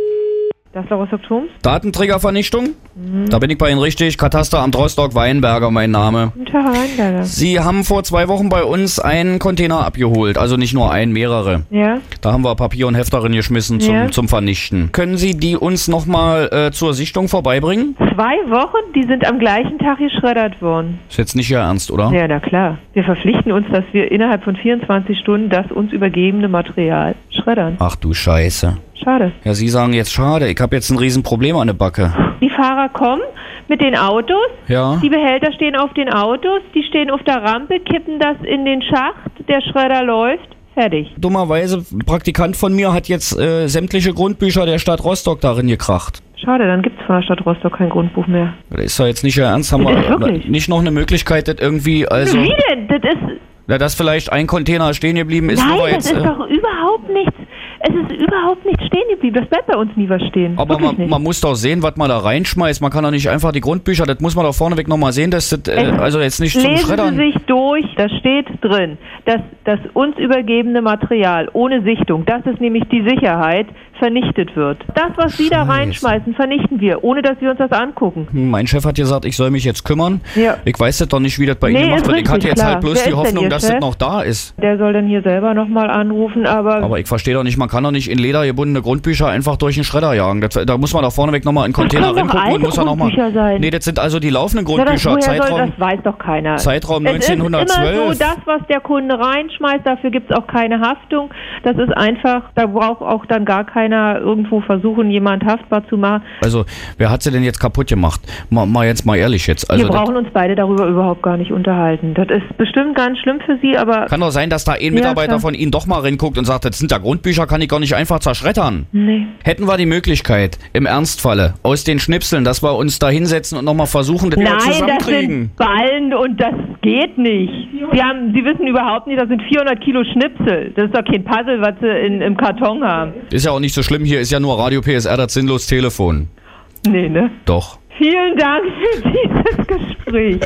[SPEAKER 16] Das ist doch was Turms?
[SPEAKER 11] Datenträgervernichtung? Da bin ich bei Ihnen richtig. Katasteramt Rostock-Weinberger, mein Name.
[SPEAKER 16] Guten Tag, Herr Weinberger.
[SPEAKER 11] Sie haben vor zwei Wochen bei uns einen Container abgeholt. Also nicht nur einen, mehrere.
[SPEAKER 16] Ja?
[SPEAKER 11] Da haben wir Papier und Heft darin geschmissen zum,
[SPEAKER 16] Ja.
[SPEAKER 11] zum Vernichten. Können Sie die uns nochmal äh, zur Sichtung vorbeibringen?
[SPEAKER 16] Zwei Wochen, die sind am gleichen Tag geschreddert worden.
[SPEAKER 11] Ist jetzt nicht Ihr Ernst, oder?
[SPEAKER 16] Ja, na klar. Wir verpflichten uns, dass wir innerhalb von vierundzwanzig Stunden das uns übergebene Material schreddern.
[SPEAKER 11] Ach du Scheiße.
[SPEAKER 16] Schade.
[SPEAKER 11] Ja, Sie sagen jetzt schade. Ich habe jetzt ein Riesenproblem an der Backe.
[SPEAKER 16] Die Fahrer kommen mit den Autos.
[SPEAKER 11] Ja.
[SPEAKER 16] Die Behälter stehen auf den Autos. Die stehen auf der Rampe, kippen das in den Schacht. Der Schredder läuft. Fertig.
[SPEAKER 11] Dummerweise, ein Praktikant von mir hat jetzt äh, sämtliche Grundbücher der Stadt Rostock darin gekracht.
[SPEAKER 16] Schade, dann gibt es von der Stadt Rostock kein Grundbuch mehr.
[SPEAKER 11] Das ist ja jetzt nicht Ihr Ernst. Haben
[SPEAKER 16] Das ist
[SPEAKER 11] wir
[SPEAKER 16] wirklich.
[SPEAKER 11] nicht noch eine Möglichkeit, das irgendwie, also...
[SPEAKER 16] Wie denn? Das ist...
[SPEAKER 11] Na, dass vielleicht ein Container stehen geblieben ist, wo wir
[SPEAKER 16] Nein,
[SPEAKER 11] jetzt...
[SPEAKER 16] das ist
[SPEAKER 11] äh,
[SPEAKER 16] doch überhaupt nichts. Es ist überhaupt nichts stehen geblieben. Das bleibt bei uns nie was stehen.
[SPEAKER 11] Aber
[SPEAKER 16] Wirklich
[SPEAKER 11] man,
[SPEAKER 16] nicht.
[SPEAKER 11] man muss doch sehen, was man da reinschmeißt. Man kann doch nicht einfach die Grundbücher, das muss man doch vorneweg nochmal sehen, dass das, äh,
[SPEAKER 16] Es-
[SPEAKER 11] also jetzt nicht zum
[SPEAKER 16] Lesen
[SPEAKER 11] Schreddern.
[SPEAKER 16] Sie sich durch, da steht drin, dass das uns übergebene Material ohne Sichtung, das ist nämlich die Sicherheit, vernichtet wird. Das, was Sie da
[SPEAKER 11] Scheiße.
[SPEAKER 16] reinschmeißen, vernichten wir, ohne dass wir uns das angucken.
[SPEAKER 11] Hm, Mein Chef hat gesagt, ich soll mich jetzt kümmern.
[SPEAKER 16] Ja.
[SPEAKER 11] Ich weiß das doch nicht, wie das bei
[SPEAKER 16] Nee,
[SPEAKER 11] Ihnen gemacht
[SPEAKER 16] ist
[SPEAKER 11] wird. Ich hatte
[SPEAKER 16] richtig,
[SPEAKER 11] jetzt
[SPEAKER 16] klar.
[SPEAKER 11] halt bloß
[SPEAKER 16] Wer
[SPEAKER 11] die
[SPEAKER 16] ist denn
[SPEAKER 11] Hoffnung,
[SPEAKER 16] Ihr
[SPEAKER 11] dass
[SPEAKER 16] Chef?
[SPEAKER 11] das noch da ist.
[SPEAKER 16] Der soll dann hier selber nochmal anrufen, aber...
[SPEAKER 11] Aber ich verstehe doch nicht, man kann doch nicht in Leder gebundene Grundbücher einfach durch den Schredder jagen. Das, da muss man doch vorneweg nochmal in den Container
[SPEAKER 16] können doch
[SPEAKER 11] reingucken und
[SPEAKER 16] alte
[SPEAKER 11] muss dann nochmal...
[SPEAKER 16] Grundbücher sein.
[SPEAKER 11] Nee, das sind also die laufenden
[SPEAKER 16] Na, das,
[SPEAKER 11] Grundbücher.
[SPEAKER 16] woher soll,
[SPEAKER 11] Zeitraum,
[SPEAKER 16] das weiß doch keiner.
[SPEAKER 11] Zeitraum
[SPEAKER 16] Es ist immer
[SPEAKER 11] neunzehnhundertzwölf.
[SPEAKER 16] so, das, was der Kunde reinschmeißt, dafür gibt es auch keine Haftung. Das ist einfach, da braucht auch dann gar keiner irgendwo versuchen, jemand haftbar zu machen.
[SPEAKER 11] Also, wer hat sie denn jetzt kaputt gemacht? Mal, mal jetzt mal ehrlich jetzt. Also,
[SPEAKER 16] Wir
[SPEAKER 11] das
[SPEAKER 16] brauchen uns beide darüber überhaupt gar nicht unterhalten. Das ist bestimmt ganz schlimm für Sie, aber...
[SPEAKER 11] kann doch sein, dass da ein
[SPEAKER 16] Ja,
[SPEAKER 11] Mitarbeiter
[SPEAKER 16] klar.
[SPEAKER 11] von Ihnen doch mal reinguckt und sagt, das sind ja Grundbücher, kann ich gar nicht einfach zerschreddern.
[SPEAKER 16] Nee.
[SPEAKER 11] Hätten wir die Möglichkeit, im Ernstfalle, aus den Schnipseln, dass wir uns da hinsetzen und nochmal versuchen, das wieder
[SPEAKER 16] Nein, das
[SPEAKER 11] zusammenkriegen.
[SPEAKER 16] sind Ballen und das geht nicht. Sie, haben, Sie wissen überhaupt nicht, das sind vierhundert Kilo Schnipsel. Das ist doch kein Puzzle, was Sie in, im Karton haben.
[SPEAKER 11] Ist ja auch nicht so schlimm, hier ist ja nur Radio P S R, das sinnlos Telefon.
[SPEAKER 16] Nee, ne?
[SPEAKER 11] Doch.
[SPEAKER 16] Vielen Dank für dieses Gespräch.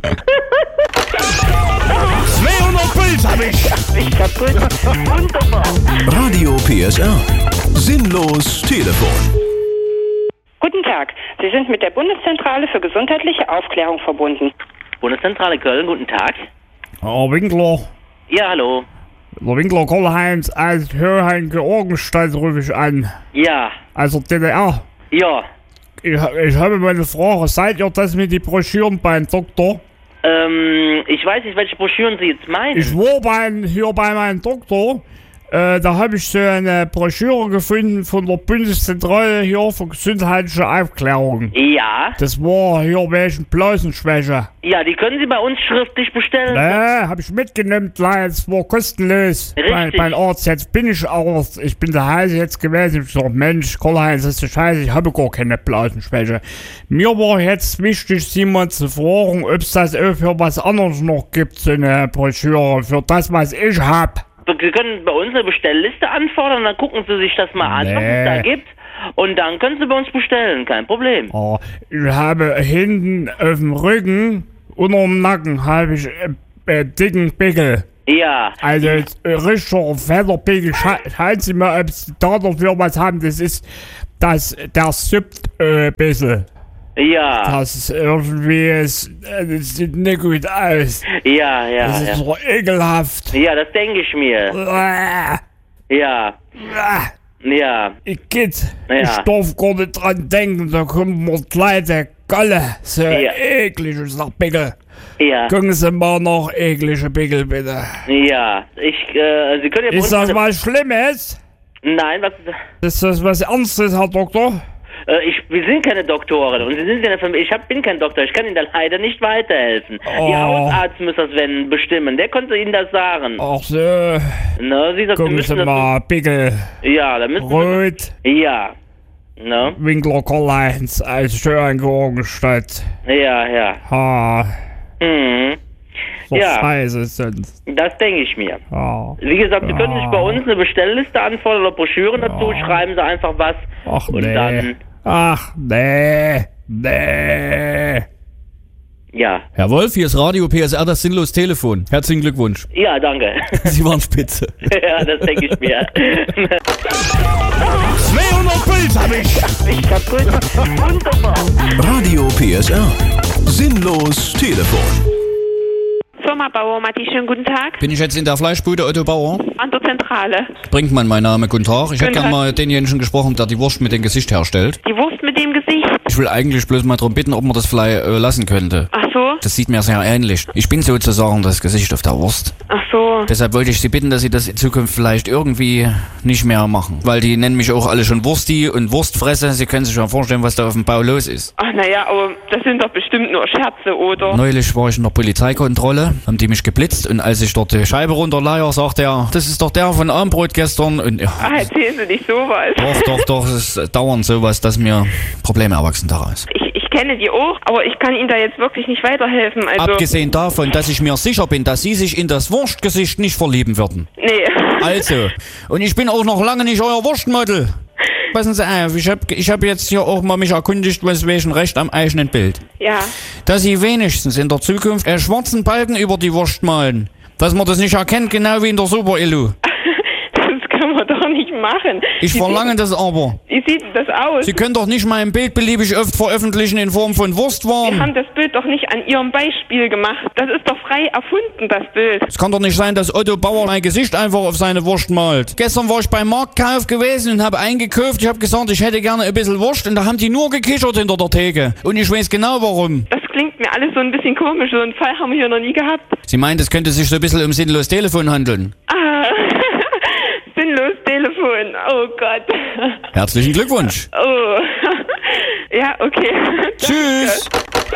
[SPEAKER 4] zweihundert Puls hab ich.
[SPEAKER 14] Ich kaputt. Wunderbar.
[SPEAKER 4] Radio P S R. Sinnlos Telefon.
[SPEAKER 5] Guten Tag, Sie sind mit der Bundeszentrale für gesundheitliche Aufklärung verbunden.
[SPEAKER 17] Bundeszentrale Köln, guten Tag.
[SPEAKER 2] Herr Winkler,
[SPEAKER 17] Ja, hallo.
[SPEAKER 2] der Winkler Karl-Heinz aus Höhein-Georgenstadt rufe ich an.
[SPEAKER 17] Ja,
[SPEAKER 2] Also D D R.
[SPEAKER 17] ja.
[SPEAKER 2] Ich, ich habe mal eine Frage. Seid ihr das mit den Broschüren beim Doktor?
[SPEAKER 17] Ähm, ich weiß nicht, welche Broschüren Sie jetzt meinen.
[SPEAKER 2] Ich war bei, hier bei meinem Doktor Äh, da habe ich so eine Broschüre gefunden von der Bundeszentrale hier für gesundheitliche Aufklärung.
[SPEAKER 17] Ja.
[SPEAKER 2] Das war hier wegen Blasenschwäche.
[SPEAKER 17] Ja, die können Sie bei uns schriftlich bestellen.
[SPEAKER 2] Ne, habe ich mitgenommen, klar, es war kostenlos. Bei, beim Arzt, jetzt bin ich Arzt. Ich bin der Heise jetzt gewesen. Ich sag, Mensch, Karl-Heinz, das ist die Scheiße, ich habe gar keine Blasenschwäche. Mir war jetzt wichtig, Sie mal zu fragen, ob es das auch für was anderes noch gibt, so eine Broschüre, für das, was ich hab.
[SPEAKER 17] Sie können bei uns eine Bestellliste anfordern, dann gucken Sie sich das mal an,
[SPEAKER 2] Nee.
[SPEAKER 17] was es da gibt. Und dann können Sie bei uns bestellen, kein Problem.
[SPEAKER 2] Oh, ich habe hinten auf dem Rücken, unter dem Nacken, habe ich äh, äh, dicken Pickel.
[SPEAKER 17] Ja.
[SPEAKER 2] Also äh, richtiger fetter Pickel. Scha schauen Sie mal, ob Sie da dafür was haben. Das ist, das, der suppt äh, ein bisschen.
[SPEAKER 17] Ja.
[SPEAKER 2] Das ist irgendwie, es, das sieht nicht gut aus.
[SPEAKER 17] Ja, ja,
[SPEAKER 2] Das ist
[SPEAKER 17] ja.
[SPEAKER 2] so ekelhaft.
[SPEAKER 17] Ja, das denke ich mir. Ja. Ja.
[SPEAKER 2] Ich geht.
[SPEAKER 17] Ja.
[SPEAKER 2] Ich darf gar nicht dran denken, da kommt mir kleine Galle. So
[SPEAKER 17] Ja.
[SPEAKER 2] eklig ist der Pickel.
[SPEAKER 17] Ja.
[SPEAKER 2] Gucken Sie mal nach eklige Pickel, bitte.
[SPEAKER 17] Ja. Ich, äh, Sie können ja bei
[SPEAKER 2] Ist
[SPEAKER 17] uns
[SPEAKER 2] das
[SPEAKER 17] eine-
[SPEAKER 2] was Schlimmes?
[SPEAKER 17] Nein, was...
[SPEAKER 2] Ist das was Ernstes, Herr Doktor?
[SPEAKER 17] Äh, ich, wir sind keine Doktoren und Sie sind ja eine, ich hab, bin kein Doktor, ich kann Ihnen da leider nicht weiterhelfen.
[SPEAKER 2] Oh.
[SPEAKER 17] Ihr Hausarzt muss das wenn bestimmen, der konnte Ihnen das sagen.
[SPEAKER 2] Ach so.
[SPEAKER 17] Na, Sie sagt, Sie
[SPEAKER 2] Gucken Sie
[SPEAKER 17] müssen das...
[SPEAKER 2] mal, Pickel.
[SPEAKER 17] Ja, da müssen
[SPEAKER 2] Rot.
[SPEAKER 17] Sie... Ja. No?
[SPEAKER 2] Winkler Karl-Heinz als Schörengeorgenstadt.
[SPEAKER 17] Ja, ja.
[SPEAKER 2] Ha.
[SPEAKER 17] Mhm.
[SPEAKER 2] So
[SPEAKER 17] Ja.
[SPEAKER 2] scheiße sind.
[SPEAKER 17] Das denke ich mir.
[SPEAKER 2] Ja.
[SPEAKER 17] Wie gesagt, Sie können sich bei uns eine Bestellliste anfordern oder Broschüren dazu, schreiben Sie einfach was.
[SPEAKER 2] Ach
[SPEAKER 17] und
[SPEAKER 2] nee.
[SPEAKER 17] dann...
[SPEAKER 2] Ach nee. Nee.
[SPEAKER 17] Ja.
[SPEAKER 11] Herr Wolf, hier ist Radio P S R, das sinnlos Telefon. Herzlichen Glückwunsch.
[SPEAKER 17] Ja, danke.
[SPEAKER 11] Sie waren spitze.
[SPEAKER 17] Ja, das denke ich mir.
[SPEAKER 4] zweihundert Puls hab ich.
[SPEAKER 14] Ich kaputt. Wunderbar.
[SPEAKER 4] Radio P S R. Sinnlos Telefon.
[SPEAKER 6] Firma Bauer, Matti, schönen guten Tag.
[SPEAKER 11] Bin ich jetzt in der Fleischbude Otto Bauer?
[SPEAKER 6] An der Zentrale.
[SPEAKER 11] Brinkmann, mein Name, guten Tag. Ich hätte
[SPEAKER 6] Guten
[SPEAKER 11] gerne
[SPEAKER 6] Tag.
[SPEAKER 11] mal denjenigen gesprochen, der die Wurst mit dem Gesicht herstellt.
[SPEAKER 6] Die Wurst mit dem Gesicht.
[SPEAKER 11] Ich will eigentlich bloß mal darum bitten, ob man das vielleicht äh, lassen könnte.
[SPEAKER 6] Ach so.
[SPEAKER 11] Das sieht mir sehr ähnlich. Ich bin sozusagen das Gesicht auf der Wurst.
[SPEAKER 6] Ach so.
[SPEAKER 11] Deshalb wollte ich Sie bitten, dass Sie das in Zukunft vielleicht irgendwie nicht mehr machen. Weil die nennen mich auch alle schon Wursti und Wurstfresse. Sie können sich ja vorstellen, was da auf dem Bau los ist.
[SPEAKER 6] Ach naja, aber das sind doch bestimmt nur Scherze, oder?
[SPEAKER 11] Neulich war ich in der Polizeikontrolle, haben die mich geblitzt und als ich dort die Scheibe runterleier, sagt er, das ist doch der von Armbrot gestern und ja,
[SPEAKER 6] Ah, erzählen Sie nicht sowas.
[SPEAKER 11] doch, doch, doch, es ist dauernd sowas, dass mir Probleme erwachsen daraus.
[SPEAKER 6] Ich, ich kenne die auch, aber ich kann Ihnen da jetzt wirklich nicht weiterhelfen. Also,
[SPEAKER 11] Abgesehen davon, dass ich mir sicher bin, dass Sie sich in das Wurstgesicht nicht verlieben würden.
[SPEAKER 6] nee.
[SPEAKER 11] Also, und ich bin auch noch lange nicht euer Wurstmodel. Passen Sie auf, ich hab, ich hab jetzt hier auch mal mich erkundigt, was welchen Recht am eigenen Bild.
[SPEAKER 6] Ja.
[SPEAKER 11] Dass Sie wenigstens in der Zukunft einen schwarzen Balken über die Wurst malen. Dass man das nicht erkennt, genau wie in der Super-Illu.
[SPEAKER 6] Das kann man doch nicht machen.
[SPEAKER 11] Ich
[SPEAKER 6] Wie
[SPEAKER 11] verlange
[SPEAKER 6] sieht,
[SPEAKER 11] das aber.
[SPEAKER 6] Wie sieht denn das aus?
[SPEAKER 11] Sie können doch nicht mein Bild beliebig oft veröffentlichen in Form von
[SPEAKER 6] Wir
[SPEAKER 11] Wurstwaren.
[SPEAKER 6] haben das Bild doch nicht an Ihrem Beispiel gemacht. Das ist doch frei erfunden, das Bild.
[SPEAKER 11] Es kann doch nicht sein, dass Otto Bauer mein Gesicht einfach auf seine Wurst malt. Gestern war ich beim Marktkauf gewesen und habe eingekauft. Ich habe gesagt, ich hätte gerne ein bisschen Wurst und da haben die nur gekichert hinter der Theke. Und ich weiß genau warum.
[SPEAKER 6] Das klingt mir alles so ein bisschen komisch. So einen Fall haben wir hier noch nie gehabt.
[SPEAKER 11] Sie meint, es könnte sich so ein bisschen um sinnlos Telefon handeln.
[SPEAKER 6] Ah, sinnlos Telefon. Oh Gott.
[SPEAKER 11] Herzlichen Glückwunsch.
[SPEAKER 6] Oh. Ja, okay.
[SPEAKER 11] Tschüss.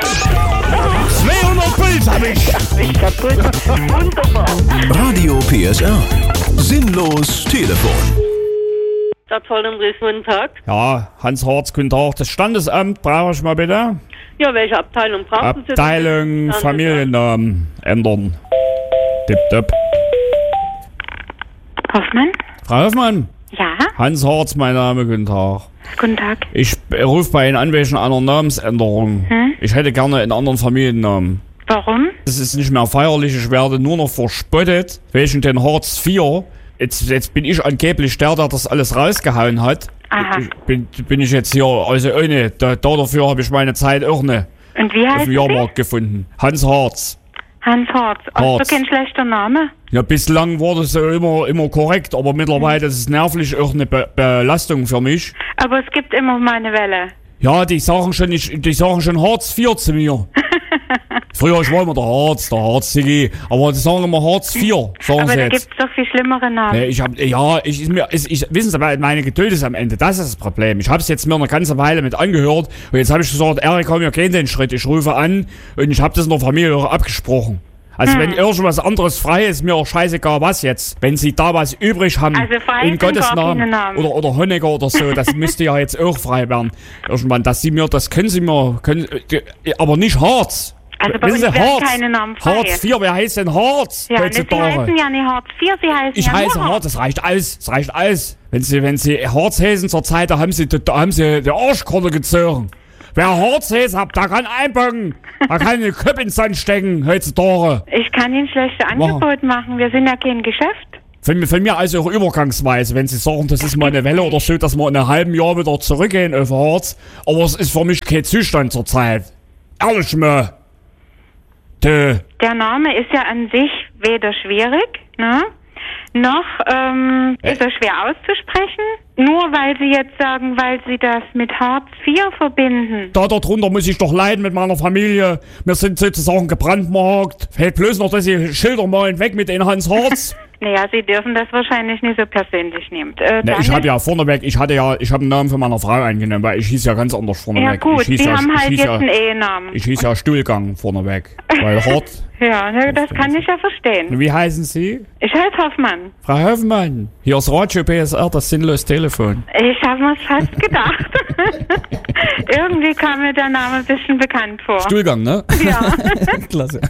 [SPEAKER 4] zweihundert Puls hab ich.
[SPEAKER 14] Ich kaputt. Wunderbar.
[SPEAKER 4] Radio P S R. Sinnlos Telefon.
[SPEAKER 14] Stadtvoll im Dresden, guten Tag.
[SPEAKER 2] Ja, Hans Harz, guten Tag. Das Standesamt brauche ich mal bitte.
[SPEAKER 14] Ja, welche Abteilung brauchen Sie?
[SPEAKER 2] Abteilung
[SPEAKER 14] denn?
[SPEAKER 2] Familiennamen ändern. Tipptopp.
[SPEAKER 8] Hoffmann?
[SPEAKER 2] Frau Hoffmann.
[SPEAKER 8] Ja?
[SPEAKER 2] Hans Harz, mein Name, guten Tag.
[SPEAKER 8] Guten Tag.
[SPEAKER 2] Ich rufe bei Ihnen an wegen einer Namensänderung.
[SPEAKER 8] Hm?
[SPEAKER 2] Ich hätte gerne einen anderen Familiennamen.
[SPEAKER 8] Warum?
[SPEAKER 2] Es ist nicht mehr feierlich, ich werde nur noch verspottet wegen den Hartz vier. Jetzt, jetzt bin ich angeblich der, der das alles rausgehauen hat.
[SPEAKER 8] Aha.
[SPEAKER 2] Ich, bin, bin ich jetzt hier, also ohne, da, da dafür habe ich meine Zeit auch ne
[SPEAKER 8] Und wie
[SPEAKER 2] auf
[SPEAKER 8] heißt
[SPEAKER 2] dem
[SPEAKER 8] Sie?
[SPEAKER 2] Jahrmarkt gefunden. Hans Harz.
[SPEAKER 8] Hans Harz. Also
[SPEAKER 2] Harz.
[SPEAKER 8] kein schlechter Name.
[SPEAKER 2] Ja, bislang war das so immer, immer korrekt, aber mittlerweile ist es nervlich auch eine Be Belastung für mich.
[SPEAKER 8] Aber es gibt immer mal eine Welle.
[SPEAKER 2] Ja, die sagen schon, ich, die sagen schon Hartz vier zu mir.
[SPEAKER 11] Früher, ich war immer der Harz, der Harz-Ziggy. Aber die sagen immer Harz vier, sagen
[SPEAKER 18] Aber
[SPEAKER 11] sie
[SPEAKER 18] da
[SPEAKER 11] jetzt.
[SPEAKER 18] gibt's doch viel schlimmere Namen.
[SPEAKER 11] Nee, ich hab, ja, ich, ist mir, ist, ich, wissen Sie, meine Geduld ist am Ende, das ist das Problem. Ich hab's jetzt mir eine ganze Weile mit angehört und jetzt habe ich gesagt, Erik, komm, wir gehen den Schritt, ich rufe an und ich habe das in der Familie auch abgesprochen. Also
[SPEAKER 18] Hm.
[SPEAKER 11] wenn irgendwas anderes frei ist, mir auch scheißegal was jetzt. Wenn Sie da was übrig haben,
[SPEAKER 18] Also frei
[SPEAKER 11] in
[SPEAKER 18] sind
[SPEAKER 11] Gottes
[SPEAKER 18] gar keine
[SPEAKER 11] Namen,
[SPEAKER 18] Namen.
[SPEAKER 11] oder, oder Honecker oder so, das müsste ja jetzt auch frei werden. Irgendwann, dass Sie mir, das können Sie mir, können, äh, aber nicht Harz.
[SPEAKER 18] Also bei
[SPEAKER 11] Wissen
[SPEAKER 18] uns
[SPEAKER 11] Sie,
[SPEAKER 18] werden
[SPEAKER 11] Harz,
[SPEAKER 18] keine Namen frei.
[SPEAKER 11] Harz vier, wer heißt denn Harz
[SPEAKER 18] Ja, ne, Sie
[SPEAKER 11] heutzutage?
[SPEAKER 18] heißen ja nicht Hartz vier, Sie heißen
[SPEAKER 11] Ich
[SPEAKER 18] ja
[SPEAKER 11] heiße
[SPEAKER 18] nur
[SPEAKER 11] Harz, das reicht alles, das reicht alles. Wenn Sie, wenn Sie Harz heißen zur Zeit, da haben Sie, da haben Sie die Arschkarte gezogen. Wer Harz heißt, hat, da kann einpacken, da kann den Kopf ins Sand stecken, heutzutage.
[SPEAKER 18] Ich kann Ihnen schlechte Angebote machen, wir sind ja kein Geschäft.
[SPEAKER 11] Von, von mir also auch übergangsweise, wenn Sie sagen, das ist mal eine Welle oder so, dass wir in einem halben Jahr wieder zurückgehen auf Harz. Aber es ist für mich kein Zustand zur Zeit. Ehrlich mal. Dö.
[SPEAKER 18] Der Name ist ja an sich weder schwierig, ne? noch ähm, ist er schwer auszusprechen. Nur weil Sie jetzt sagen, weil Sie das mit Hartz vier verbinden.
[SPEAKER 11] Da darunter muss ich doch leiden mit meiner Familie. Wir sind sozusagen gebrandmarkt. Fällt bloß noch, dass Sie Schilder malen, weg mit den Hans Harz.
[SPEAKER 18] Naja, Sie dürfen das wahrscheinlich nicht so persönlich nehmen. Äh,
[SPEAKER 11] Ne,
[SPEAKER 18] dann
[SPEAKER 11] ich habe
[SPEAKER 18] ist-
[SPEAKER 11] ja vorneweg, ich hatte ja, ich habe einen Namen von meiner Frau eingenommen, weil ich hieß ja ganz anders vorneweg.
[SPEAKER 18] Ja gut,
[SPEAKER 11] ich hieß
[SPEAKER 18] Sie
[SPEAKER 11] ja,
[SPEAKER 18] haben
[SPEAKER 11] ich
[SPEAKER 18] halt
[SPEAKER 11] hieß
[SPEAKER 18] jetzt
[SPEAKER 11] ja,
[SPEAKER 18] einen Ehenamen.
[SPEAKER 11] Ich hieß ja Stuhlgang vorneweg. Weil Hart.
[SPEAKER 18] Ja, ne, das kann ich ja verstehen.
[SPEAKER 11] Wie heißen Sie?
[SPEAKER 18] Ich heiße Hoffmann.
[SPEAKER 11] Frau Hoffmann. Hier ist Radio P S R, das sinnlose Telefon.
[SPEAKER 18] Ich habe mir's fast gedacht. Irgendwie kam mir der Name ein bisschen bekannt vor.
[SPEAKER 11] Stuhlgang, ne?
[SPEAKER 18] Ja.
[SPEAKER 11] Klasse.